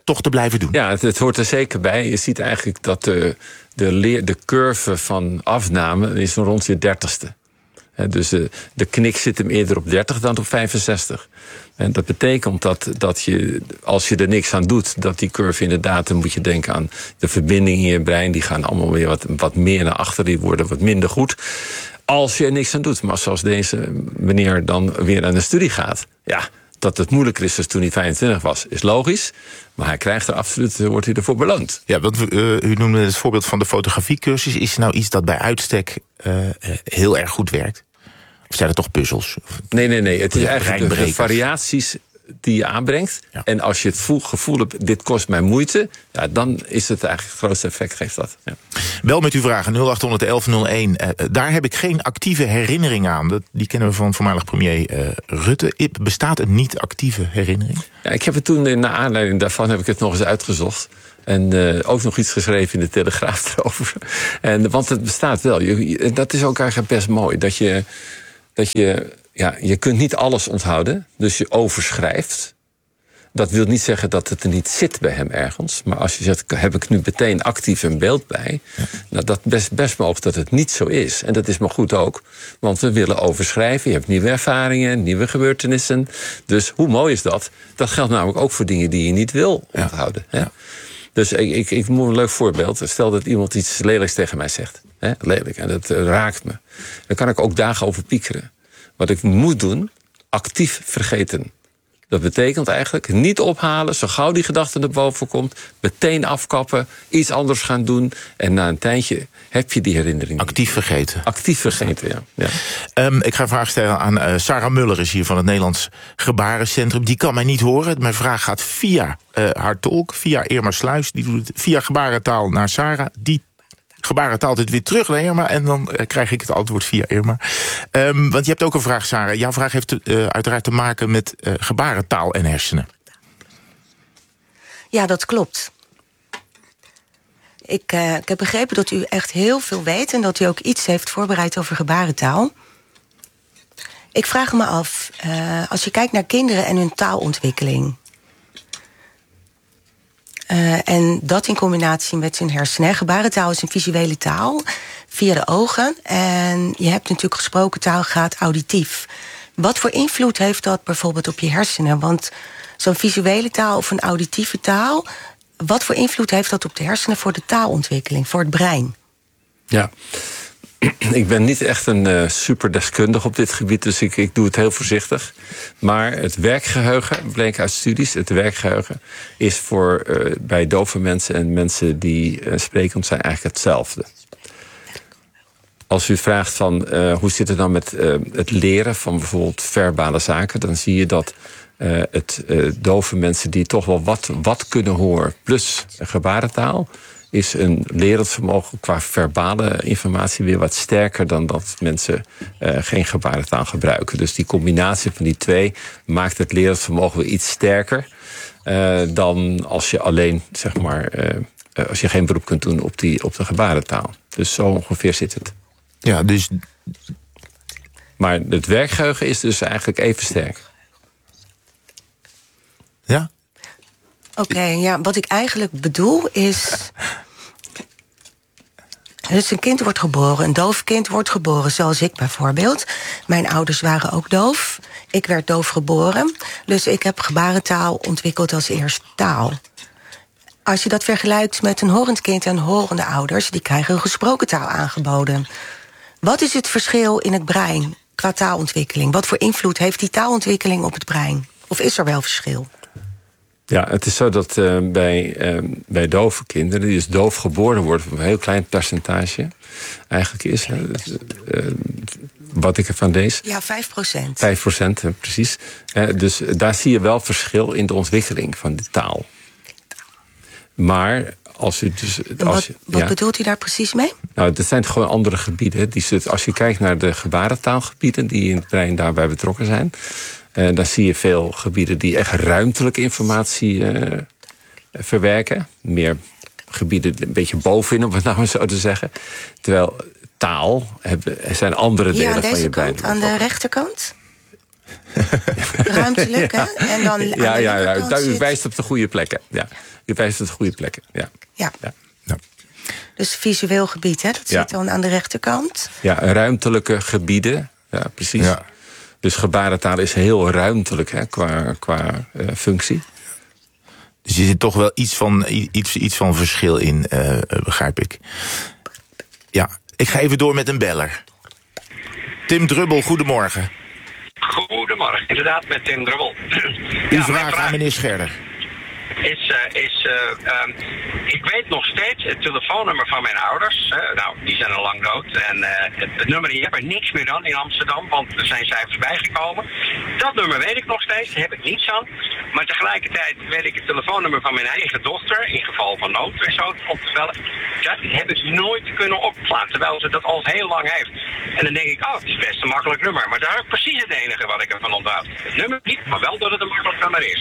toch te blijven doen. Ja, het, het hoort er zeker bij. Je ziet eigenlijk dat de, de, leer, de curve van afname is rond je dertigste. He, dus de, de knik zit hem eerder op dertig dan op vijfenzestig. En dat betekent dat, dat je, als je er niks aan doet, dat die curve inderdaad, dan moet je denken aan de verbindingen in je brein, die gaan allemaal weer wat, wat meer naar achter, die worden wat minder goed. Als je er niks aan doet. Maar zoals deze meneer dan weer aan de studie gaat, ja, dat het moeilijker is dan toen hij vijfentwintig was, is logisch. Maar hij krijgt er absoluut, wordt hij ervoor beloond. Ja, want uh, u noemde het voorbeeld van de fotografiecursus. Is er nou iets dat bij uitstek uh, heel erg goed werkt? Of zijn er toch puzzels? Nee, nee, nee. Het is eigenlijk de, de variaties die je aanbrengt. Ja. En als je het gevoel hebt, dit kost mij moeite, ja, dan is het eigenlijk het grootste effect, geeft dat. Ja. Bel met uw vragen, nul acht honderd elf nul één. Uh, daar heb ik geen actieve herinnering aan. Dat, die kennen we van voormalig premier uh, Rutte. Ip, bestaat een niet-actieve herinnering? Ja, ik heb het toen, naar aanleiding daarvan, heb ik het nog eens uitgezocht. En uh, ook nog iets geschreven in de Telegraaf erover. En, want het bestaat wel. Je, dat is ook eigenlijk best mooi. Dat je, dat je, ja, je kunt niet alles onthouden. Dus je overschrijft. Dat wil niet zeggen dat het er niet zit bij hem ergens. Maar als je zegt, heb ik nu meteen actief een beeld bij? Ja. Nou, dat best, best mogelijk dat het niet zo is. En dat is maar goed ook. Want we willen overschrijven. Je hebt nieuwe ervaringen, nieuwe gebeurtenissen. Dus hoe mooi is dat? Dat geldt namelijk ook voor dingen die je niet wil onthouden. Ja. Hè? Dus ik, ik, ik moet een leuk voorbeeld. Stel dat iemand iets lelijks tegen mij zegt. Hè? Lelijk, en dat uh, raakt me. Dan kan ik ook dagen over piekeren. Wat ik moet doen, actief vergeten. Dat betekent eigenlijk niet ophalen, zo gauw die gedachte naar boven komt, meteen afkappen, iets anders gaan doen. En na een tijdje heb je die herinnering. Actief vergeten. Actief vergeten, ja. ja. Um, ik ga een vraag stellen aan uh, Sarah Muller, is hier van het Nederlands Gebarencentrum. Die kan mij niet horen. Mijn vraag gaat via uh, haar tolk, via Irma Sluis. Die doet het via gebarentaal naar Sarah. Die gebarentaal dit weer terug naar Irma. En dan uh, krijg ik het antwoord via Irma. Um, want je hebt ook een vraag, Sarah. Jouw vraag heeft uh, uiteraard te maken met uh, gebarentaal en hersenen. Ja, dat klopt. Ik, uh, ik heb begrepen dat u echt heel veel weet en dat u ook iets heeft voorbereid over gebarentaal. Ik vraag me af, uh, als je kijkt naar kinderen en hun taalontwikkeling, Uh, en dat in combinatie met hun hersenen. Gebarentaal is een visuele taal via de ogen. En je hebt natuurlijk gesproken taal gaat auditief. Wat voor invloed heeft dat bijvoorbeeld op je hersenen? Want zo'n visuele taal of een auditieve taal, wat voor invloed heeft dat op de hersenen voor de taalontwikkeling, voor het brein? Ja, ik ben niet echt een uh, superdeskundige op dit gebied, dus ik, ik doe het heel voorzichtig. Maar het werkgeheugen, bleek uit studies, het werkgeheugen is voor uh, bij dove mensen en mensen die uh, sprekend zijn eigenlijk hetzelfde. Als u vraagt van uh, hoe zit het dan met uh, het leren van bijvoorbeeld verbale zaken, dan zie je dat uh, het uh, dove mensen die toch wel wat, wat kunnen horen, plus gebarentaal, is een lerend vermogen qua verbale informatie weer wat sterker dan dat mensen uh, geen gebarentaal gebruiken. Dus die combinatie van die twee maakt het lerend vermogen weer iets sterker uh, dan als je alleen, zeg maar, uh, uh, als je geen beroep kunt doen op, die, op de gebarentaal. Dus zo ongeveer zit het. Ja, dus. Maar het werkgeheugen is dus eigenlijk even sterk. Ja? Oké, okay, ja, wat ik eigenlijk bedoel is, dus een kind wordt geboren, een doof kind wordt geboren, zoals ik bijvoorbeeld. Mijn ouders waren ook doof. Ik werd doof geboren, dus ik heb gebarentaal ontwikkeld als eerste taal. Als je dat vergelijkt met een horend kind en horende ouders, die krijgen een gesproken taal aangeboden. Wat is het verschil in het brein qua taalontwikkeling? Wat voor invloed heeft die taalontwikkeling op het brein? Of is er wel verschil? Ja, het is zo dat uh, bij, uh, bij dove kinderen, die dus doof geboren worden, een heel klein percentage eigenlijk is. Uh, uh, wat ik ervan lees. Ja, vijf procent. Vijf procent, uh, precies. Uh, dus daar zie je wel verschil in de ontwikkeling van de taal. Maar als u dus. Als je, wat wat ja. bedoelt u daar precies mee? Nou, dat zijn gewoon andere gebieden. Die, als je kijkt naar de gebarentaalgebieden die in het brein daarbij betrokken zijn, Uh, dan zie je veel gebieden die echt ruimtelijke informatie uh, verwerken. Meer gebieden een beetje bovenin, om het nou maar zo te zeggen. Terwijl taal hebben, zijn andere delen ja, aan van deze je brein. Kant, aan de rechterkant? Ruimtelijk, hè? En dan ja, ja, ja. U zit... wijst op de goede plekken. Ja. U wijst op de goede plekken. Ja. Ja. ja. ja. Dus visueel gebied, hè? Dat ja. zit dan aan de rechterkant. Ja, ruimtelijke gebieden. Ja, precies. Ja. Dus gebarentaal is heel ruimtelijk, hè, qua, qua uh, functie. Dus er zit toch wel iets van, iets, iets van verschil in, uh, begrijp ik. Ja, ik ga even door met een beller. Tim Drubbel, goedemorgen. Goedemorgen, inderdaad met Tim Drubbel. Uw ja, vraag, vraag aan meneer Scherder. Is, uh, is uh, um, ik weet nog steeds het telefoonnummer van mijn ouders. Uh, nou, die zijn al lang dood. En uh, het, het nummer, die heb er niks meer aan in Amsterdam, want er zijn cijfers bijgekomen. Dat nummer weet ik nog steeds, daar heb ik niets aan. Maar tegelijkertijd weet ik het telefoonnummer van mijn eigen dochter, in geval van nood en zo, op te bellen. Dat heb ik nooit kunnen opslaan, terwijl ze dat al heel lang heeft. En dan denk ik, oh, het is best een makkelijk nummer. Maar daar is precies het enige wat ik ervan onthoud. Het nummer niet, maar wel dat het een makkelijk nummer is.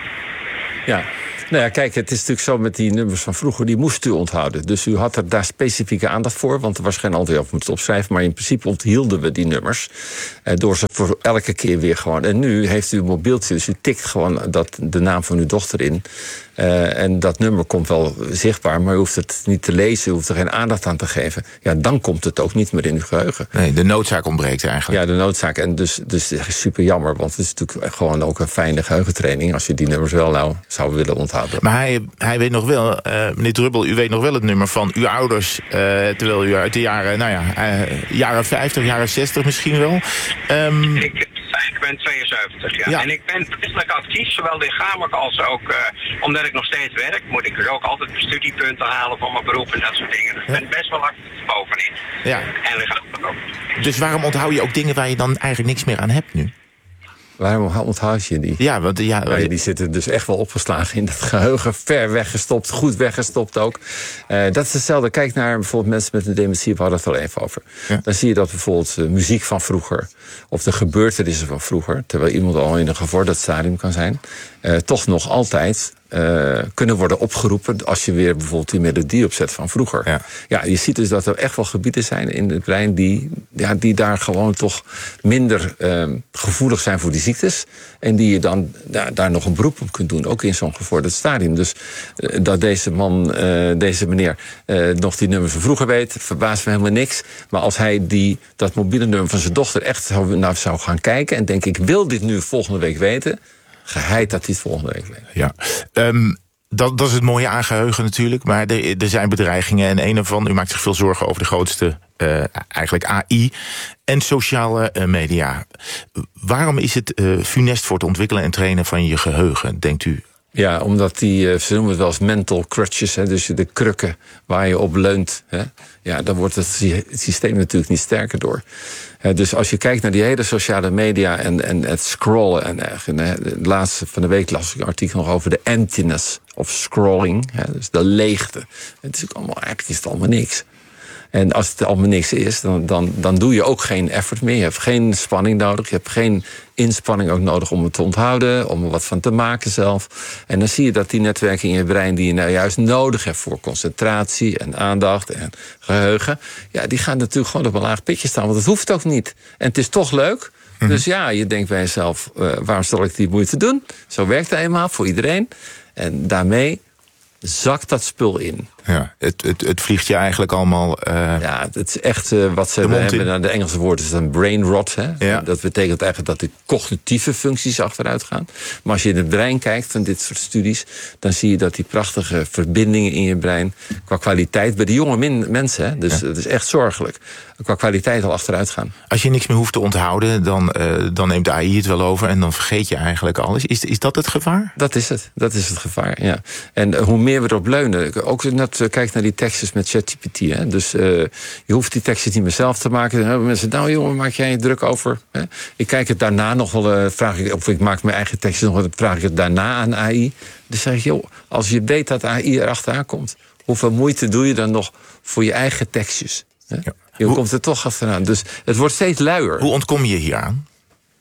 Ja, nou ja, kijk, het is natuurlijk zo met die nummers van vroeger, die moest u onthouden. Dus u had er daar specifieke aandacht voor, want er was geen antwoord op moeten opschrijven. Maar in principe onthielden we die nummers, eh, door ze voor elke keer weer gewoon. En nu heeft u een mobieltje, dus u tikt gewoon dat, de naam van uw dochter in. Uh, en dat nummer komt wel zichtbaar, maar u hoeft het niet te lezen, u hoeft er geen aandacht aan te geven. Ja, dan komt het ook niet meer in uw geheugen. Nee, de noodzaak ontbreekt eigenlijk. Ja, de noodzaak. En dus, dus het is super jammer, want het is natuurlijk gewoon ook een fijne geheugentraining als je die nummers wel nou zou willen onthouden. Maar hij, hij weet nog wel, uh, meneer Drubbel, u weet nog wel het nummer van uw ouders, uh, terwijl u uit de jaren, nou ja, uh, jaren vijftig, jaren zestig misschien wel. Um, ik, ik ben tweeënzeventig, ja. ja. En ik ben christelijk actief, zowel lichamelijk als ook, uh, omdat ik nog steeds werk, moet ik dus ook altijd studiepunten halen voor mijn beroep en dat soort dingen. Dus ik ben best wel actief bovenin. Ja. En lichamelijk ook. Dus waarom onthoud je ook dingen waar je dan eigenlijk niks meer aan hebt nu? Waarom onthoud je die? Ja, want ja, ja, die zitten dus echt wel opgeslagen in dat geheugen. Ver weggestopt, goed weggestopt ook. Uh, dat is hetzelfde. Kijk naar bijvoorbeeld mensen met een dementie, we hadden het al even over. Ja. Dan zie je dat bijvoorbeeld uh, muziek van vroeger, of de gebeurtenissen van vroeger, terwijl iemand al in een gevorderd stadium kan zijn, uh, toch nog altijd Uh, kunnen worden opgeroepen als je weer bijvoorbeeld die melodie opzet van vroeger. Ja. ja, je ziet dus dat er echt wel gebieden zijn in het brein die, ja, die daar gewoon toch minder uh, gevoelig zijn voor die ziektes. En die je dan ja, daar nog een beroep op kunt doen, ook in zo'n gevorderd stadium. Dus uh, dat deze man, uh, deze meneer, uh, nog die nummers van vroeger weet, verbaast me helemaal niks. Maar als hij die, dat mobiele nummer van zijn dochter echt zou, nou, zou gaan kijken en denk ik wil dit nu volgende week weten, geheid dat hij het volgende week weet. Ja, um, dat, dat is het mooie aan geheugen natuurlijk. Maar er, er zijn bedreigingen en een ervan, u maakt zich veel zorgen over de grootste, uh, eigenlijk A I en sociale uh, media. Waarom is het uh, funest voor het ontwikkelen en trainen van je geheugen, denkt u? Ja, omdat die, ze noemen het wel eens mental crutches, hè, dus de krukken waar je op leunt. Hè, ja, dan wordt het systeem natuurlijk niet sterker door. Hè, dus als je kijkt naar die hele sociale media en, en het scrollen. En, en de laatste van de week las ik een artikel nog over de emptiness of scrolling. Hè, dus de leegte. Het is ook allemaal, eigenlijk is het allemaal niks. En als het allemaal niks is, dan, dan, dan doe je ook geen effort meer. Je hebt geen spanning nodig. Je hebt geen inspanning ook nodig om het te onthouden, om er wat van te maken zelf. En dan zie je dat die netwerken in je brein die je nou juist nodig hebt voor concentratie en aandacht en geheugen, ja, die gaan natuurlijk gewoon op een laag pitje staan, want het hoeft ook niet. En het is toch leuk. Mm-hmm. Dus ja, je denkt bij jezelf, uh, waarom zal ik die moeite doen? Zo werkt het eenmaal voor iedereen. En daarmee zakt dat spul in. Ja, het, het, het vliegt je eigenlijk allemaal Uh... Ja, het is echt uh, wat ze de hebben. Nou, de Engelse woord is dan brain rot. Hè? Ja. Dat betekent eigenlijk dat de cognitieve functies achteruit gaan. Maar als je in het brein kijkt van dit soort studies, dan zie je dat die prachtige verbindingen in je brein qua kwaliteit bij de jonge min- mensen, hè? Dus ja. Het is echt zorgelijk, qua kwaliteit al achteruit gaan. Als je niks meer hoeft te onthouden, dan, uh, dan neemt de A I het wel over en dan vergeet je eigenlijk alles. Is, is dat het gevaar? Dat is het. Dat is het gevaar, ja. En uh, hoe meer we erop leunen, ook net uh, kijk naar die tekstjes met ChatGPT. Hè? Dus uh, je hoeft die tekstjes niet meer zelf te maken. Dan hebben mensen, nou jongen, maak jij je druk over? Hè? Ik kijk het daarna nog wel, uh, vraag ik, of ik maak mijn eigen tekstjes nog, dan vraag ik het daarna aan A I. Dus zeg ik, joh, als je weet dat A I erachteraan komt, hoeveel moeite doe je dan nog voor je eigen tekstjes? Hè? Ja. Je hoe, komt er toch achteraan. Dus het wordt steeds luier. Hoe ontkom je hier aan?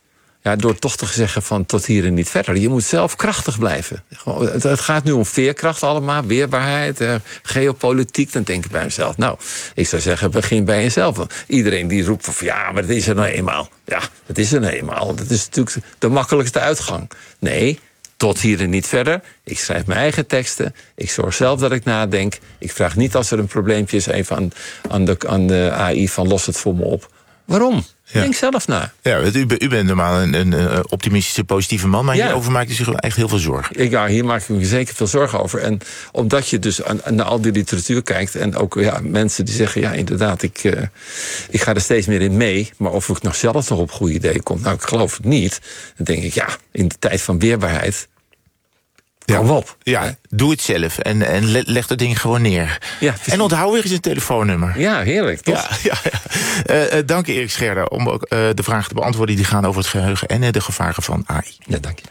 Ja, door toch te zeggen van tot hier en niet verder. Je moet zelf krachtig blijven. Het, het gaat nu om veerkracht allemaal, weerbaarheid, eh, geopolitiek. Dan denk ik bij mezelf, nou, ik zou zeggen, begin bij jezelf. Iedereen die roept van, ja, maar dat is er nou eenmaal. Ja, dat is er nou eenmaal. Dat is natuurlijk de makkelijkste uitgang. Nee, tot hier en niet verder. Ik schrijf mijn eigen teksten. Ik zorg zelf dat ik nadenk. Ik vraag niet als er een probleempje is even aan, aan, de, aan de A I van los het voor me op. Waarom? Ja. Denk zelf na. Ja, u, u bent normaal een, een optimistische, positieve man, maar ja. hierover maakt u zich echt heel veel zorgen. Ja, hier maak ik me zeker veel zorgen over. En omdat je dus aan, naar al die literatuur kijkt en ook ja, mensen die zeggen, ja, inderdaad, ik, uh, ik ga er steeds meer in mee, maar of ik nog zelf nog op goede ideeën kom, nou, ik geloof het niet. Dan denk ik, ja, in de tijd van weerbaarheid, ja, op. Ja, doe het zelf en, en leg dat ding gewoon neer. Ja, en onthoud weer eens een telefoonnummer. Ja, heerlijk, toch? Ja, ja, ja. Uh, uh, dank je, Erik Scherder, om ook uh, de vragen te beantwoorden die gaan over het geheugen en uh, de gevaren van A I. Ja, dank je.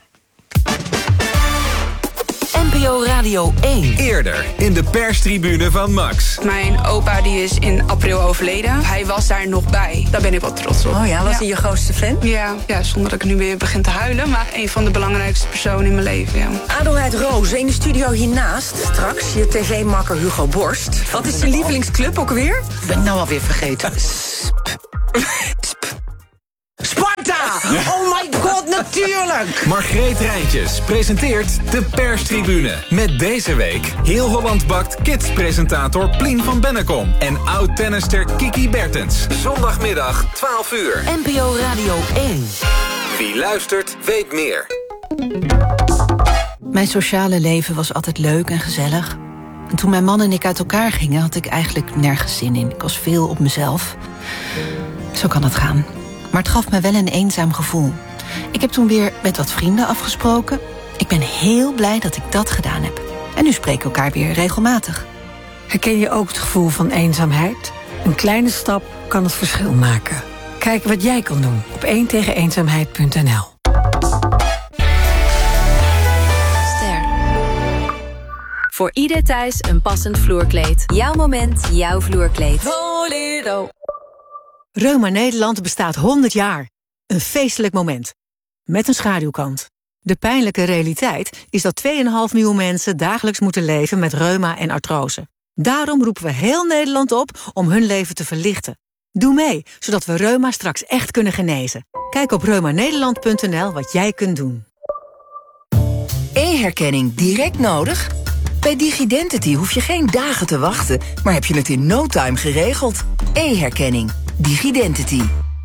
N P O Radio één. Eerder in de perstribune van Max. Mijn opa die is in april overleden. Hij was daar nog bij. Daar ben ik wel trots op. Oh ja, was ja. hij je grootste fan? Ja, ja, zonder dat ik nu weer begin te huilen. Maar een van de belangrijkste personen in mijn leven, ja. Adelheid Roos, in de studio hiernaast. Straks je tv-makker Hugo Borst. Wat is je lievelingsclub ook weer? Ik ben nou alweer vergeten. Sparta! Oh my god, natuurlijk! Margreet Rijntjes presenteert de perstribune. Met deze week Heel Holland Bakt Kids-presentator Plien van Bennekom. En oud-tennister Kiki Bertens. Zondagmiddag twaalf uur. N P O Radio één. Wie luistert, weet meer. Mijn sociale leven was altijd leuk en gezellig. En toen mijn man en ik uit elkaar gingen, had ik eigenlijk nergens zin in. Ik was veel op mezelf. Zo kan het gaan. Maar het gaf me wel een eenzaam gevoel. Ik heb toen weer met wat vrienden afgesproken. Ik ben heel blij dat ik dat gedaan heb. En nu spreken we elkaar weer regelmatig. Herken je ook het gevoel van eenzaamheid? Een kleine stap kan het verschil maken. Kijk wat jij kan doen op één tegen eenzaamheid punt n l. Ster. Voor ieder thuis een passend vloerkleed. Jouw moment, jouw vloerkleed. Volero. Reuma Nederland bestaat honderd jaar. Een feestelijk moment. Met een schaduwkant. De pijnlijke realiteit is dat twee komma vijf miljoen mensen dagelijks moeten leven met reuma en artrose. Daarom roepen we heel Nederland op om hun leven te verlichten. Doe mee, zodat we reuma straks echt kunnen genezen. Kijk op reuma nederland punt n l wat jij kunt doen. E-herkenning direct nodig? Bij DigiDentity hoef je geen dagen te wachten, maar heb je het in no time geregeld. E-herkenning. DigiDentity.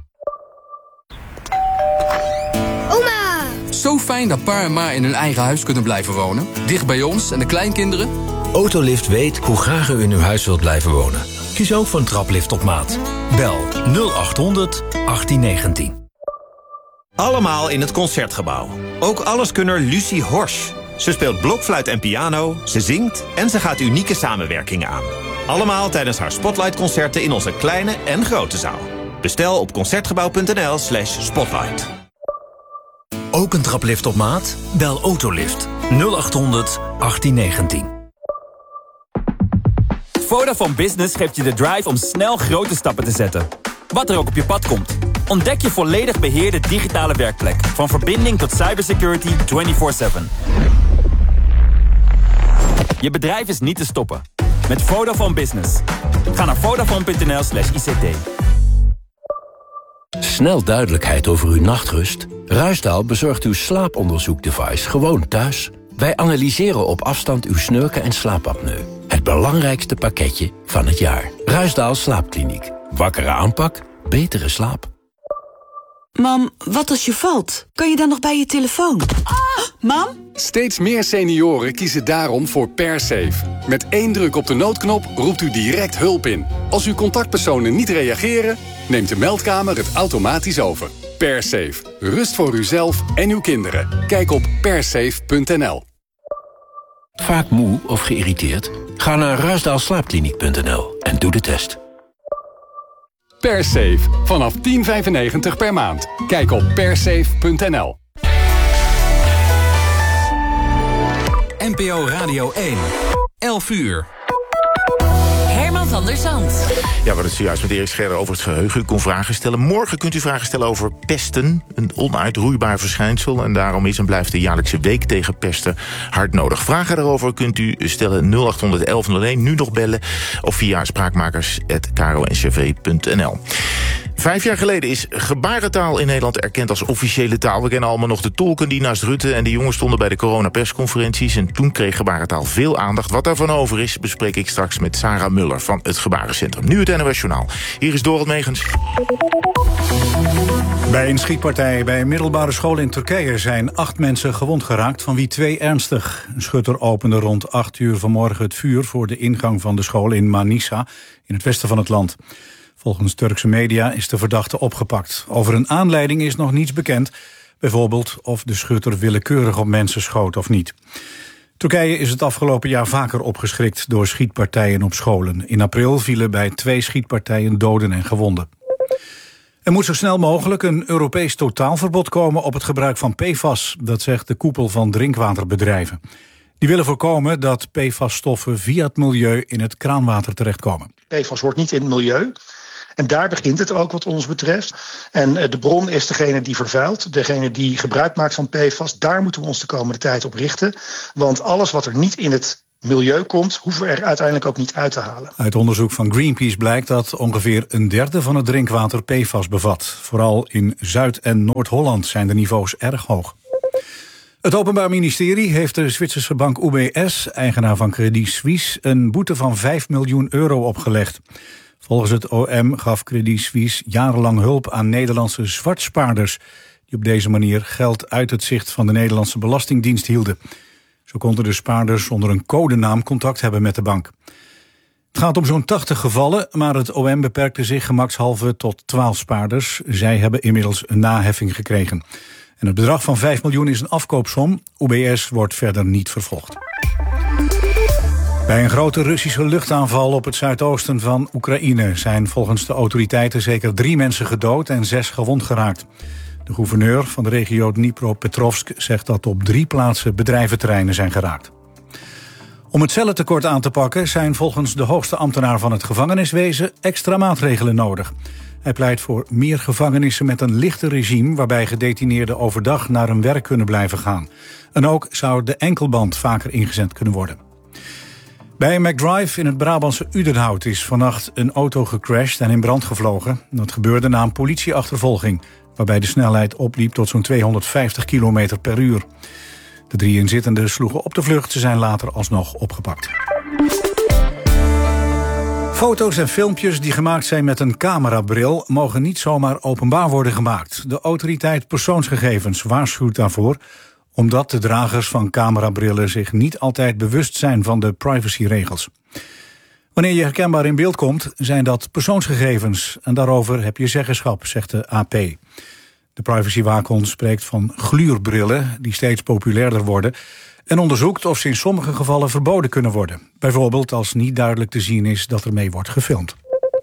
Oma! Zo fijn dat pa en ma in hun eigen huis kunnen blijven wonen. Dicht bij ons en de kleinkinderen. Autolift weet hoe graag u in uw huis wilt blijven wonen. Kies ook voor een traplift op maat. Bel nul acht honderd achttien negentien. Allemaal in het Concertgebouw. Ook alleskunner Lucie Horsch. Ze speelt blokfluit en piano, ze zingt en ze gaat unieke samenwerkingen aan. Allemaal tijdens haar Spotlight-concerten in onze kleine en grote zaal. Bestel op concertgebouw punt n l slash spotlight. Ook een traplift op maat? Bel Autolift nul acht honderd achttien negentien. Vodafone Business geeft je de drive om snel grote stappen te zetten. Wat er ook op je pad komt. Ontdek je volledig beheerde digitale werkplek. Van verbinding tot cybersecurity vierentwintig zeven. Je bedrijf is niet te stoppen. Met Vodafone Business. Ga naar vodafone punt n l slash I C T. Snel duidelijkheid over uw nachtrust? Ruisdaal bezorgt uw slaaponderzoekdevice gewoon thuis. Wij analyseren op afstand uw snurken en slaapapneu. Het belangrijkste pakketje van het jaar. Ruisdaal Slaapkliniek. Wakkere aanpak, betere slaap. Mam, wat als je valt? Kan je dan nog bij je telefoon? Ah, mam? Steeds meer senioren kiezen daarom voor PerSafe. Met één druk op de noodknop roept u direct hulp in. Als uw contactpersonen niet reageren, neemt de meldkamer het automatisch over. PerSafe. Rust voor uzelf en uw kinderen. Kijk op persafe punt n l. Vaak moe of geïrriteerd? Ga naar ruisdaal slaapkliniek punt n l en doe de test. PerSafe. Vanaf tien vijfennegentig per maand. Kijk op persafe punt n l. N P O Radio één. elf uur. Herman Jan van der Zand. Ja, we hadden het zojuist met Erik Scherder over het geheugen. U kon vragen stellen. Morgen kunt u vragen stellen over pesten. Een onuitroeibaar verschijnsel. En daarom is en blijft de jaarlijkse week tegen pesten hard nodig. Vragen daarover kunt u stellen nul acht honderd elf nul één. Nu nog bellen. Of via spraakmakers punt k r o n c v punt n l. Vijf jaar geleden is gebarentaal in Nederland erkend als officiële taal. We kennen allemaal nog de tolken die naast Rutte en de jongens stonden bij de coronapersconferenties. En toen kreeg gebarentaal veel aandacht. Wat daarvan over is, bespreek ik straks met Sarah Muller van het Gebarencentrum. Nu het N O S Journaal. Hier is Dorot Megens. Bij een schietpartij bij een middelbare school in Turkije zijn acht mensen gewond geraakt, van wie twee ernstig. Een schutter opende rond acht uur vanmorgen het vuur voor de ingang van de school in Manisa, in het westen van het land. Volgens Turkse media is de verdachte opgepakt. Over een aanleiding is nog niets bekend. Bijvoorbeeld of de schutter willekeurig op mensen schoot of niet. Turkije is het afgelopen jaar vaker opgeschrikt door schietpartijen op scholen. In april vielen bij twee schietpartijen doden en gewonden. Er moet zo snel mogelijk een Europees totaalverbod komen op het gebruik van P F A S. Dat zegt de koepel van drinkwaterbedrijven. Die willen voorkomen dat P F A S-stoffen via het milieu in het kraanwater terechtkomen. P F A S hoort niet in het milieu. En daar begint het ook wat ons betreft. En de bron is degene die vervuilt, degene die gebruik maakt van P F A S. Daar moeten we ons de komende tijd op richten. Want alles wat er niet in het milieu komt, hoeven we er uiteindelijk ook niet uit te halen. Uit onderzoek van Greenpeace blijkt dat ongeveer een derde van het drinkwater P F A S bevat. Vooral in Zuid- en Noord-Holland zijn de niveaus erg hoog. Het Openbaar Ministerie heeft de Zwitserse bank U B S, eigenaar van Credit Suisse, een boete van vijf miljoen euro opgelegd. Volgens het O M gaf Credit Suisse jarenlang hulp aan Nederlandse zwartspaarders, die op deze manier geld uit het zicht van de Nederlandse Belastingdienst hielden. Zo konden de spaarders onder een codenaam contact hebben met de bank. Het gaat om zo'n tachtig gevallen, maar het O M beperkte zich gemakshalve tot twaalf spaarders. Zij hebben inmiddels een naheffing gekregen. En het bedrag van vijf miljoen is een afkoopsom. U B S wordt verder niet vervolgd. Bij een grote Russische luchtaanval op het zuidoosten van Oekraïne zijn volgens de autoriteiten zeker drie mensen gedood en zes gewond geraakt. De gouverneur van de regio Dnipropetrovsk zegt dat op drie plaatsen bedrijventerreinen zijn geraakt. Om het cellentekort aan te pakken zijn volgens de hoogste ambtenaar van het gevangeniswezen extra maatregelen nodig. Hij pleit voor meer gevangenissen met een lichter regime waarbij gedetineerden overdag naar hun werk kunnen blijven gaan. En ook zou de enkelband vaker ingezet kunnen worden. Bij een McDrive in het Brabantse Udenhout is vannacht een auto gecrashed en in brand gevlogen. Dat gebeurde na een politieachtervolging, waarbij de snelheid opliep tot zo'n tweehonderdvijftig kilometer per uur. De drie inzittenden sloegen op de vlucht, ze zijn later alsnog opgepakt. Foto's en filmpjes die gemaakt zijn met een camerabril mogen niet zomaar openbaar worden gemaakt. De autoriteit persoonsgegevens waarschuwt daarvoor, omdat de dragers van camerabrillen zich niet altijd bewust zijn van de privacyregels. Wanneer je herkenbaar in beeld komt, zijn dat persoonsgegevens. En daarover heb je zeggenschap, zegt de A P. De privacywaakhond spreekt van gluurbrillen die steeds populairder worden en onderzoekt of ze in sommige gevallen verboden kunnen worden. Bijvoorbeeld als niet duidelijk te zien is dat ermee wordt gefilmd.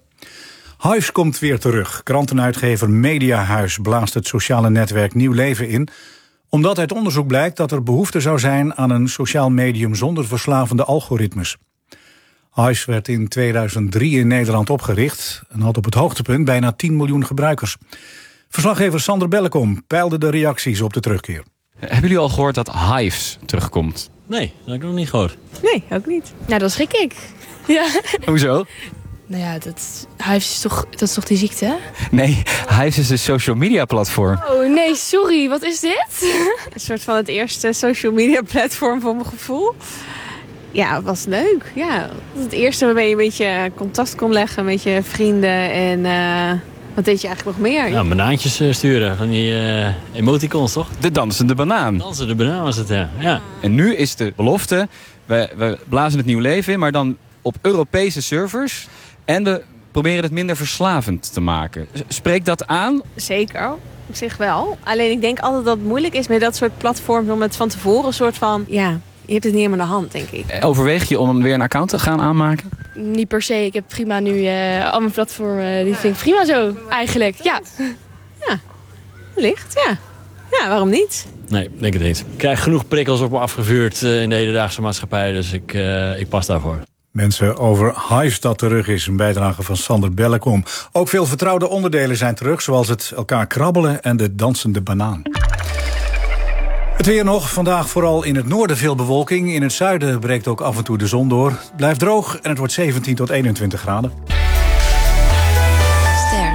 Hives komt weer terug. Krantenuitgever Mediahuis blaast het sociale netwerk nieuw leven in, omdat uit onderzoek blijkt dat er behoefte zou zijn aan een sociaal medium zonder verslavende algoritmes. Hives werd in tweeduizend drie in Nederland opgericht en had op het hoogtepunt bijna tien miljoen gebruikers. Verslaggever Sander Bellekom peilde de reacties op de terugkeer. Hebben jullie al gehoord dat Hives terugkomt? Nee, dat heb ik nog niet gehoord. Nee, ook niet. Nou, dat schrik ik. Ja. Hoezo? Nou ja, dat, Hives is toch, dat is toch die ziekte, hè? Nee, Hives is een social media platform. Oh nee, sorry, wat is dit? Een soort van het eerste social media platform voor mijn gevoel. Ja, het was leuk. Ja, het eerste waarmee je een beetje contact kon leggen met je vrienden. En uh, wat deed je eigenlijk nog meer? Ja, banaantjes sturen, van die uh, emoticons, toch? De dansende banaan. De dansende banaan was het, ja. ja. En nu is de belofte, we, we blazen het nieuw leven in, maar dan op Europese servers. En we proberen het minder verslavend te maken. Spreekt dat aan? Zeker, op zich wel. Alleen ik denk altijd dat het moeilijk is met dat soort platforms om het van tevoren een soort van, ja, je hebt het niet helemaal in de hand, denk ik. Overweeg je om weer een account te gaan aanmaken? Niet per se. Ik heb prima nu uh, al mijn platformen, uh, die vind ik prima zo, eigenlijk. Ja, ja, licht, ja. Ja, waarom niet? Nee, denk het niet. Ik krijg genoeg prikkels op me afgevuurd uh, in de hedendaagse maatschappij, dus ik, uh, ik pas daarvoor. Mensen over Hives dat terug is, een bijdrage van Sander Bellekom. Ook veel vertrouwde onderdelen zijn terug, zoals het elkaar krabbelen en de dansende banaan. Het weer nog, vandaag vooral in het noorden veel bewolking. In het zuiden breekt ook af en toe de zon door. Het blijft droog en het wordt zeventien tot eenentwintig graden. Ster.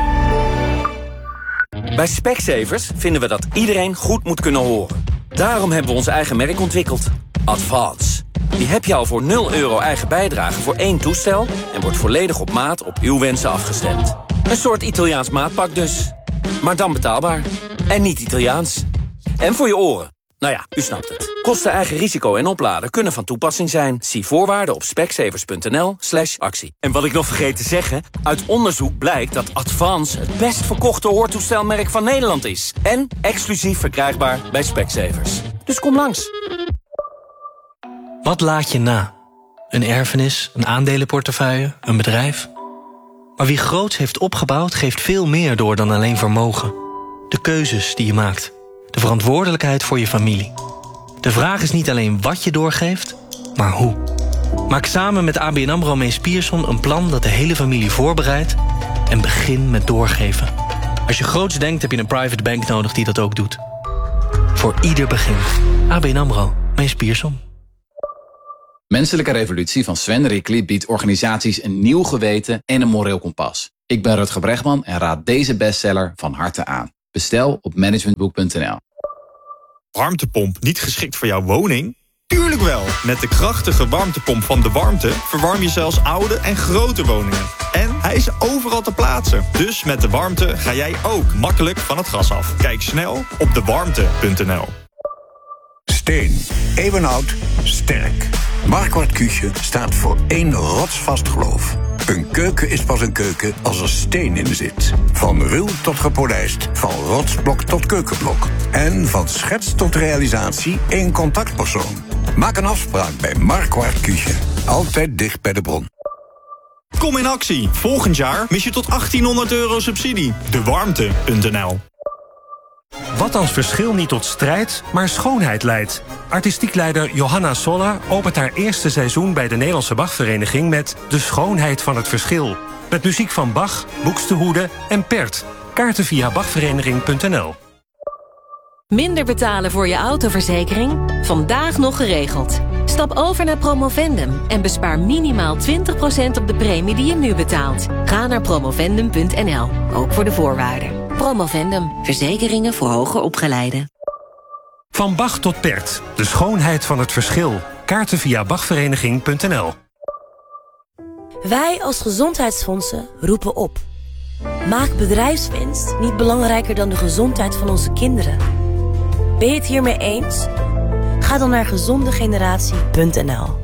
Bij Specsavers vinden we dat iedereen goed moet kunnen horen. Daarom hebben we ons eigen merk ontwikkeld. Advance. Die heb je al voor nul euro eigen bijdrage voor één toestel en wordt volledig op maat op uw wensen afgestemd. Een soort Italiaans maatpak dus. Maar dan betaalbaar. En niet Italiaans. En voor je oren. Nou ja, u snapt het. Kosten, eigen risico en opladen kunnen van toepassing zijn. Zie voorwaarden op specsavers.nl slash actie. En wat ik nog vergeet te zeggen, uit onderzoek blijkt dat Advance het best verkochte hoortoestelmerk van Nederland is. En exclusief verkrijgbaar bij Specsavers. Dus kom langs. Wat laat je na? Een erfenis, een aandelenportefeuille, een bedrijf? Maar wie groots heeft opgebouwd, geeft veel meer door dan alleen vermogen. De keuzes die je maakt. De verantwoordelijkheid voor je familie. De vraag is niet alleen wat je doorgeeft, maar hoe. Maak samen met A B N AMRO Mees Pierson een plan dat de hele familie voorbereidt en begin met doorgeven. Als je groots denkt, heb je een private bank nodig die dat ook doet. Voor ieder begin. A B N AMRO Mees Pierson. Menselijke Revolutie van Sven Rickly biedt organisaties een nieuw geweten en een moreel kompas. Ik ben Rutger Bregman en raad deze bestseller van harte aan. Bestel op managementboek punt n l. Warmtepomp niet geschikt voor jouw woning? Tuurlijk wel! Met de krachtige warmtepomp van De Warmte verwarm je zelfs oude en grote woningen. En hij is overal te plaatsen. Dus met De Warmte ga jij ook makkelijk van het gas af. Kijk snel op de warmte punt n l. Steen. Eeuwenoud. Sterk. Marquardt Küche staat voor één rotsvast geloof. Een keuken is pas een keuken als er steen in zit. Van ruw tot gepolijst, van rotsblok tot keukenblok. En van schets tot realisatie één contactpersoon. Maak een afspraak bij Marquardt Küche. Altijd dicht bij de bron. Kom in actie. Volgend jaar mis je tot achttienhonderd euro subsidie. de warmte punt n l. Wat als verschil niet tot strijd, maar schoonheid leidt? Artistiek leider Johanna Sola opent haar eerste seizoen bij de Nederlandse Bachvereniging met De Schoonheid van het Verschil. Met muziek van Bach, Buxtehude en Pert. Kaarten via bachvereniging punt n l. Minder betalen voor je autoverzekering? Vandaag nog geregeld. Stap over naar Promovendum en bespaar minimaal twintig procent op de premie die je nu betaalt. Ga naar promovendum punt n l, ook voor de voorwaarden. Promovendum, verzekeringen voor hoger opgeleiden. Van Bach tot Pert, de schoonheid van het verschil. Kaarten via bachvereniging punt n l. Wij als gezondheidsfondsen roepen op. Maak bedrijfswinst niet belangrijker dan de gezondheid van onze kinderen. Ben je het hiermee eens? Ga dan naar gezondegeneratie punt n l.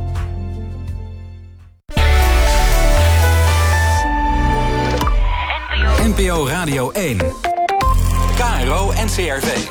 N P O Radio één. K R O N C R V.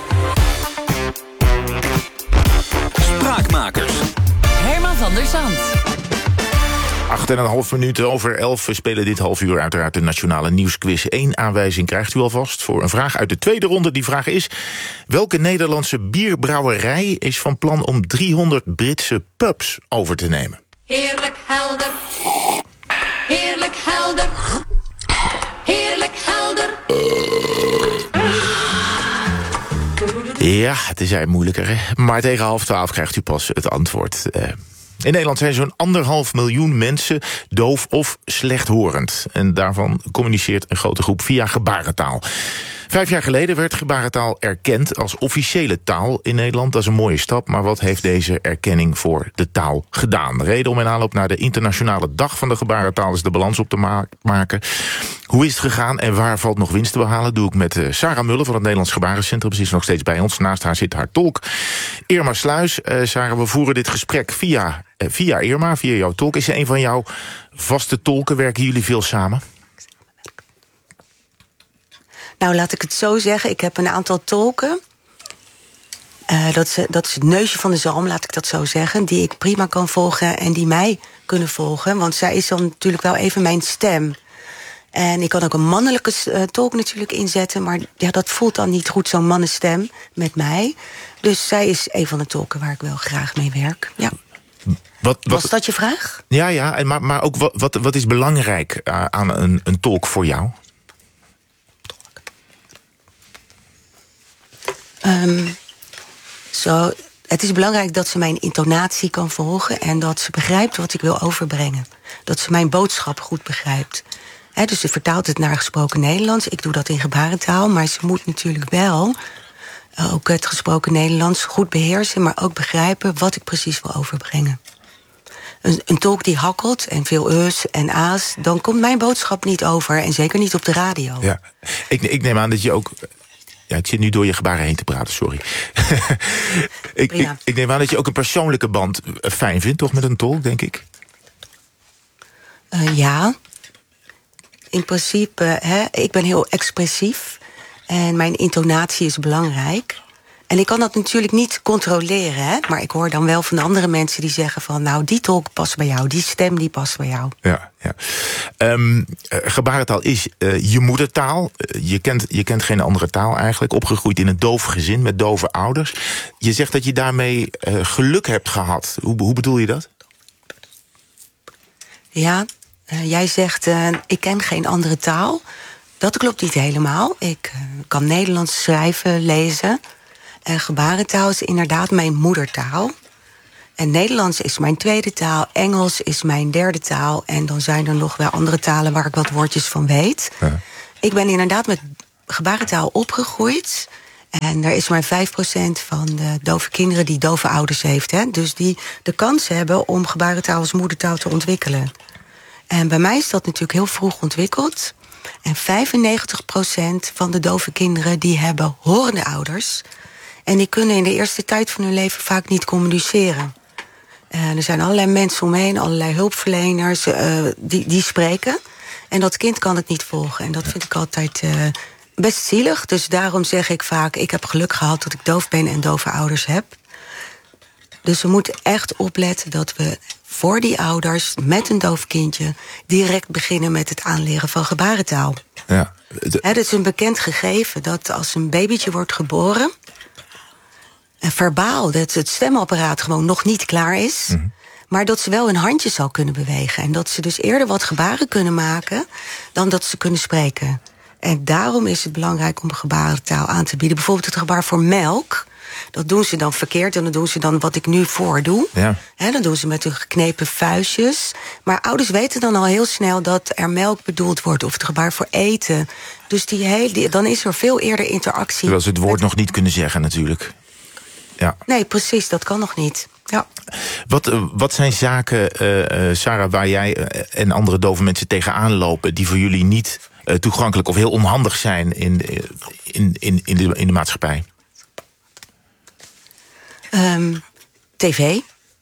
Spraakmakers. Herman van der Zand. Acht en een half minuten over elf. We spelen dit half uur uiteraard de Nationale Nieuwsquiz. Eén aanwijzing krijgt u alvast voor een vraag uit de tweede ronde. Die vraag is: welke Nederlandse bierbrouwerij is van plan om driehonderd Britse pubs over te nemen? Heerlijk helder. Heerlijk helder. Heerlijk helder. Ja, het is eigenlijk moeilijker, hè? Maar tegen half twaalf krijgt u pas het antwoord. Uh, In Nederland zijn zo'n anderhalf miljoen mensen doof of slechthorend. En daarvan communiceert een grote groep via gebarentaal. Vijf jaar geleden werd gebarentaal erkend als officiële taal in Nederland. Dat is een mooie stap, maar wat heeft deze erkenning voor de taal gedaan? De reden om in aanloop naar de internationale dag van de gebarentaal is de balans op te ma- maken. Hoe is het gegaan en waar valt nog winst te behalen? Doe ik met uh, Sarah Muller van het Nederlands Gebarencentrum. Ze is nog steeds bij ons. Naast haar zit haar tolk Irma Sluis. Uh, Sarah, we voeren dit gesprek via, uh, via Irma, via jouw tolk. Is ze een van jouw vaste tolken? Werken jullie veel samen? Nou, laat ik het zo zeggen. Ik heb een aantal tolken. Uh, dat, is, dat is het neusje van de zalm, laat ik dat zo zeggen. Die ik prima kan volgen en die mij kunnen volgen. Want zij is dan natuurlijk wel even mijn stem. En ik kan ook een mannelijke uh, tolk natuurlijk inzetten. Maar ja, dat voelt dan niet goed, zo'n mannenstem met mij. Dus zij is een van de tolken waar ik wel graag mee werk. Ja. Wat, wat, Was dat je vraag? Ja, ja, en maar, maar ook wat, wat, wat is belangrijk uh, aan een, een tolk voor jou? Um, zo, het is belangrijk dat ze mijn intonatie kan volgen en dat ze begrijpt wat ik wil overbrengen. Dat ze mijn boodschap goed begrijpt. He, dus ze vertaalt het naar gesproken Nederlands. Ik doe dat in gebarentaal, maar ze moet natuurlijk wel uh, ook het gesproken Nederlands goed beheersen, maar ook begrijpen wat ik precies wil overbrengen. Een, een tolk die hakkelt en veel eus en a's, dan komt mijn boodschap niet over en zeker niet op de radio. Ja, ik, ik neem aan dat je ook... Ja, ik zit nu door je gebaren heen te praten, sorry. ik, ik, ik neem aan dat je ook een persoonlijke band fijn vindt, toch, met een tolk, denk ik? Uh, ja. In principe, hè, ik ben heel expressief. En mijn intonatie is belangrijk. En ik kan dat natuurlijk niet controleren, hè, maar ik hoor dan wel van andere mensen die zeggen van... nou, die tolk past bij jou, die stem die past bij jou. Ja, ja. Um, uh, gebarentaal is uh, je moedertaal. Uh, je, kent, je kent geen andere taal eigenlijk. Opgegroeid in een doof gezin met dove ouders. Je zegt dat je daarmee uh, geluk hebt gehad. Hoe, hoe bedoel je dat? Ja, uh, jij zegt, uh, ik ken geen andere taal. Dat klopt niet helemaal. Ik uh, kan Nederlands schrijven, lezen... En gebarentaal is inderdaad mijn moedertaal. En Nederlands is mijn tweede taal. Engels is mijn derde taal. En dan zijn er nog wel andere talen waar ik wat woordjes van weet. Ja. Ik ben inderdaad met gebarentaal opgegroeid. En er is maar vijf procent van de dove kinderen die dove ouders heeft. Hè? Dus die de kans hebben om gebarentaal als moedertaal te ontwikkelen. En bij mij is dat natuurlijk heel vroeg ontwikkeld. En vijfennegentig procent van de dove kinderen die hebben horende ouders... En die kunnen in de eerste tijd van hun leven vaak niet communiceren. Uh, er zijn allerlei mensen omheen, allerlei hulpverleners, uh, die, die spreken. En dat kind kan het niet volgen. En dat vind ik altijd uh, best zielig. Dus daarom zeg ik vaak, ik heb geluk gehad dat ik doof ben en dove ouders heb. Dus we moeten echt opletten dat we voor die ouders met een doof kindje direct beginnen met het aanleren van gebarentaal. Ja. De... Het is een bekend gegeven dat als een babytje wordt geboren... En verbaal, dat het stemapparaat gewoon nog niet klaar is... Mm-hmm. maar dat ze wel hun handjes al kunnen bewegen. En dat ze dus eerder wat gebaren kunnen maken... dan dat ze kunnen spreken. En daarom is het belangrijk om gebarentaal aan te bieden. Bijvoorbeeld het gebaar voor melk. Dat doen ze dan verkeerd en dat doen ze dan wat ik nu voordoe. Ja. He, dat doen ze met hun geknepen vuistjes. Maar ouders weten dan al heel snel dat er melk bedoeld wordt... of het gebaar voor eten. Dus die heel, die, dan is er veel eerder interactie. Terwijl ze het woord nog niet kunnen zeggen natuurlijk. Ja. Nee, precies, dat kan nog niet. Ja. Wat, uh, wat zijn zaken, uh, uh, Sarah, waar jij uh, en andere dove mensen tegenaan lopen... die voor jullie niet uh, toegankelijk of heel onhandig zijn in, de, in, in, in, de, in de maatschappij? Um, tv.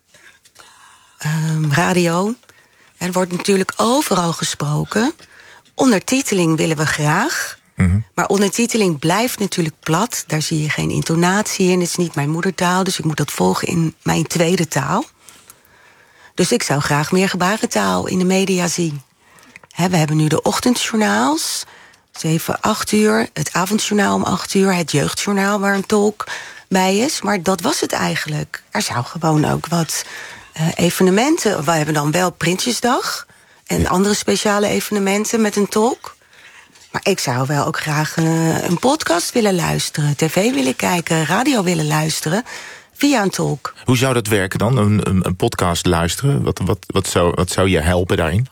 Um, radio. Er wordt natuurlijk overal gesproken. Ondertiteling willen we graag... Mm-hmm. Maar ondertiteling blijft natuurlijk plat. Daar zie je geen intonatie in. Het is niet mijn moedertaal, dus ik moet dat volgen in mijn tweede taal. Dus ik zou graag meer gebarentaal in de media zien. He, we hebben nu de ochtendjournaals, zeven, acht uur. Het avondjournaal om acht uur. Het jeugdjournaal waar een tolk bij is. Maar dat was het eigenlijk. Er zou gewoon ook wat uh, evenementen... We hebben dan wel Prinsjesdag en andere speciale evenementen met een tolk... Maar ik zou wel ook graag uh, een podcast willen luisteren... tv willen kijken, radio willen luisteren... via een tolk. Hoe zou dat werken dan, een, een, een podcast luisteren? Wat, wat, wat, zou, wat zou je helpen daarin?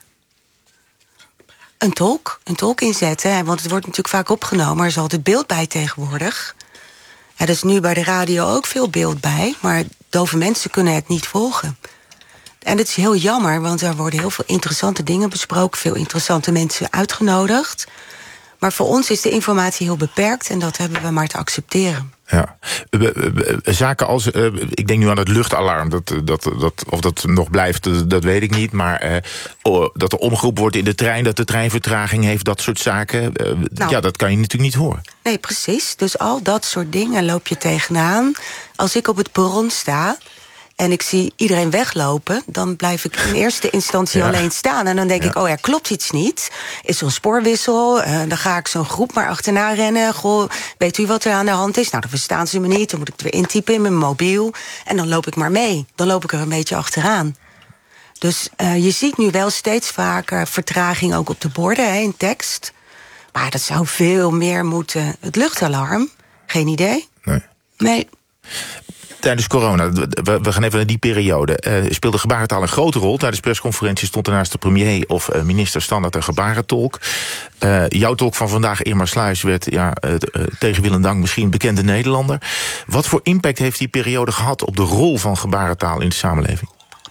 Een tolk, een tolk inzetten. Want het wordt natuurlijk vaak opgenomen. Er is altijd beeld bij tegenwoordig. Ja, er is nu bij de radio ook veel beeld bij... maar dove mensen kunnen het niet volgen. En het is heel jammer, want er worden heel veel interessante dingen besproken... veel interessante mensen uitgenodigd. Maar voor ons is de informatie heel beperkt... en dat hebben we maar te accepteren. Ja. Zaken als, uh, ik denk nu aan het luchtalarm... Dat, dat, dat, of dat nog blijft, dat, dat weet ik niet... maar uh, oh, dat er omgeroepen wordt in de trein... dat de trein vertraging heeft, dat soort zaken... Uh, nou, ja, dat kan je natuurlijk niet horen. Nee, precies. Dus al dat soort dingen loop je tegenaan. Als ik op het perron sta... en ik zie iedereen weglopen, dan blijf ik in eerste instantie Ja. alleen staan. En dan denk Ja. ik, oh, er klopt iets niet. Is zo'n spoorwissel, uh, dan ga ik zo'n groep maar achterna rennen. Goh, weet u wat er aan de hand is? Nou, dan verstaan ze me niet, dan moet ik het weer intypen in mijn mobiel. En dan loop ik maar mee. Dan loop ik er een beetje achteraan. Dus uh, je ziet nu wel steeds vaker vertraging ook op de borden, hè, in tekst. Maar dat zou veel meer moeten. Het luchtalarm, geen idee. Nee. Nee. Tijdens corona, we, we gaan even naar die periode. Uh, speelde gebarentaal een grote rol. Tijdens persconferenties stond er naast de premier of uh, minister standaard een gebarentolk. Uh, jouw tolk van vandaag, Irma Sluis, werd ja, uh, uh, tegen wil en dank misschien bekende Nederlander. Wat voor impact heeft die periode gehad op de rol van gebarentaal in de samenleving?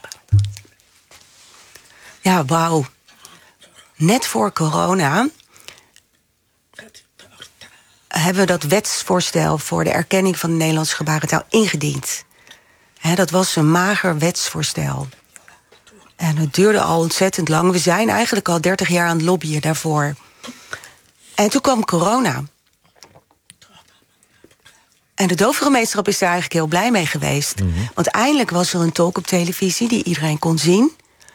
Ja, wauw. Net voor corona hebben we dat wetsvoorstel voor de erkenning van de Nederlandse gebarentaal ingediend. He, dat was een mager wetsvoorstel. En het duurde al ontzettend lang. We zijn eigenlijk al dertig jaar aan het lobbyen daarvoor. En toen kwam corona. En de dovengemeenschap is daar eigenlijk heel blij mee geweest. Mm-hmm. Want eindelijk was er een tolk op televisie die iedereen kon zien.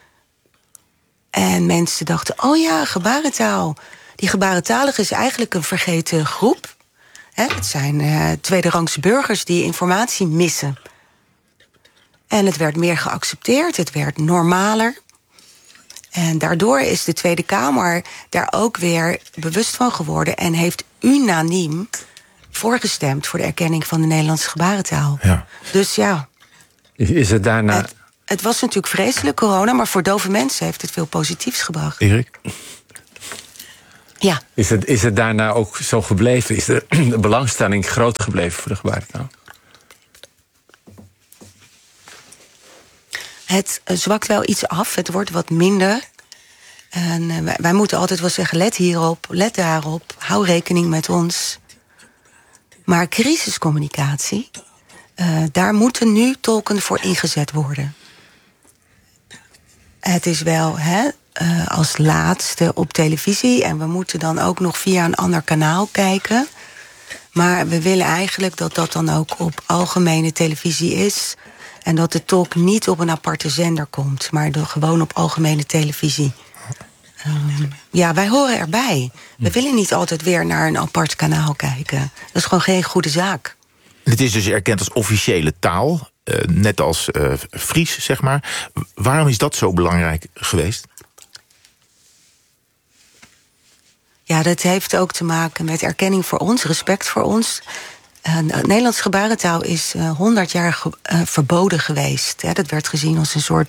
En mensen dachten, oh ja, gebarentaal. Die gebarentaligen is eigenlijk een vergeten groep. He, het zijn uh, tweederangs burgers die informatie missen. En het werd meer geaccepteerd, het werd normaler. En daardoor is de Tweede Kamer daar ook weer bewust van geworden en heeft unaniem voorgestemd voor de erkenning van de Nederlandse gebarentaal. Ja. Dus ja. Is het daarna... Het, het was natuurlijk vreselijk, corona, maar voor dove mensen heeft het veel positiefs gebracht. Erik? Ja. Is het, is het daarna ook zo gebleven? Is de, de belangstelling groot gebleven voor de gebarentaal? Het zwakt wel iets af, het wordt wat minder. En uh, wij, wij moeten altijd wel zeggen, let hierop, let daarop, hou rekening met ons. Maar crisiscommunicatie, uh, daar moeten nu tolken voor ingezet worden. Het is wel hè, uh, als laatste op televisie en we moeten dan ook nog via een ander kanaal kijken. Maar we willen eigenlijk dat dat dan ook op algemene televisie is. En dat de tolk niet op een aparte zender komt, maar de, gewoon op algemene televisie. Um, ja, wij horen erbij. We hm. willen niet altijd weer naar een apart kanaal kijken. Dat is gewoon geen goede zaak. Het is dus erkend als officiële taal, uh, net als uh, Fries, zeg maar. Waarom is dat zo belangrijk geweest? Ja, dat heeft ook te maken met erkenning voor ons, respect voor ons. Uh, Nederlands gebarentaal is uh, honderd jaar ge- uh, verboden geweest. Hè. Dat werd gezien als een soort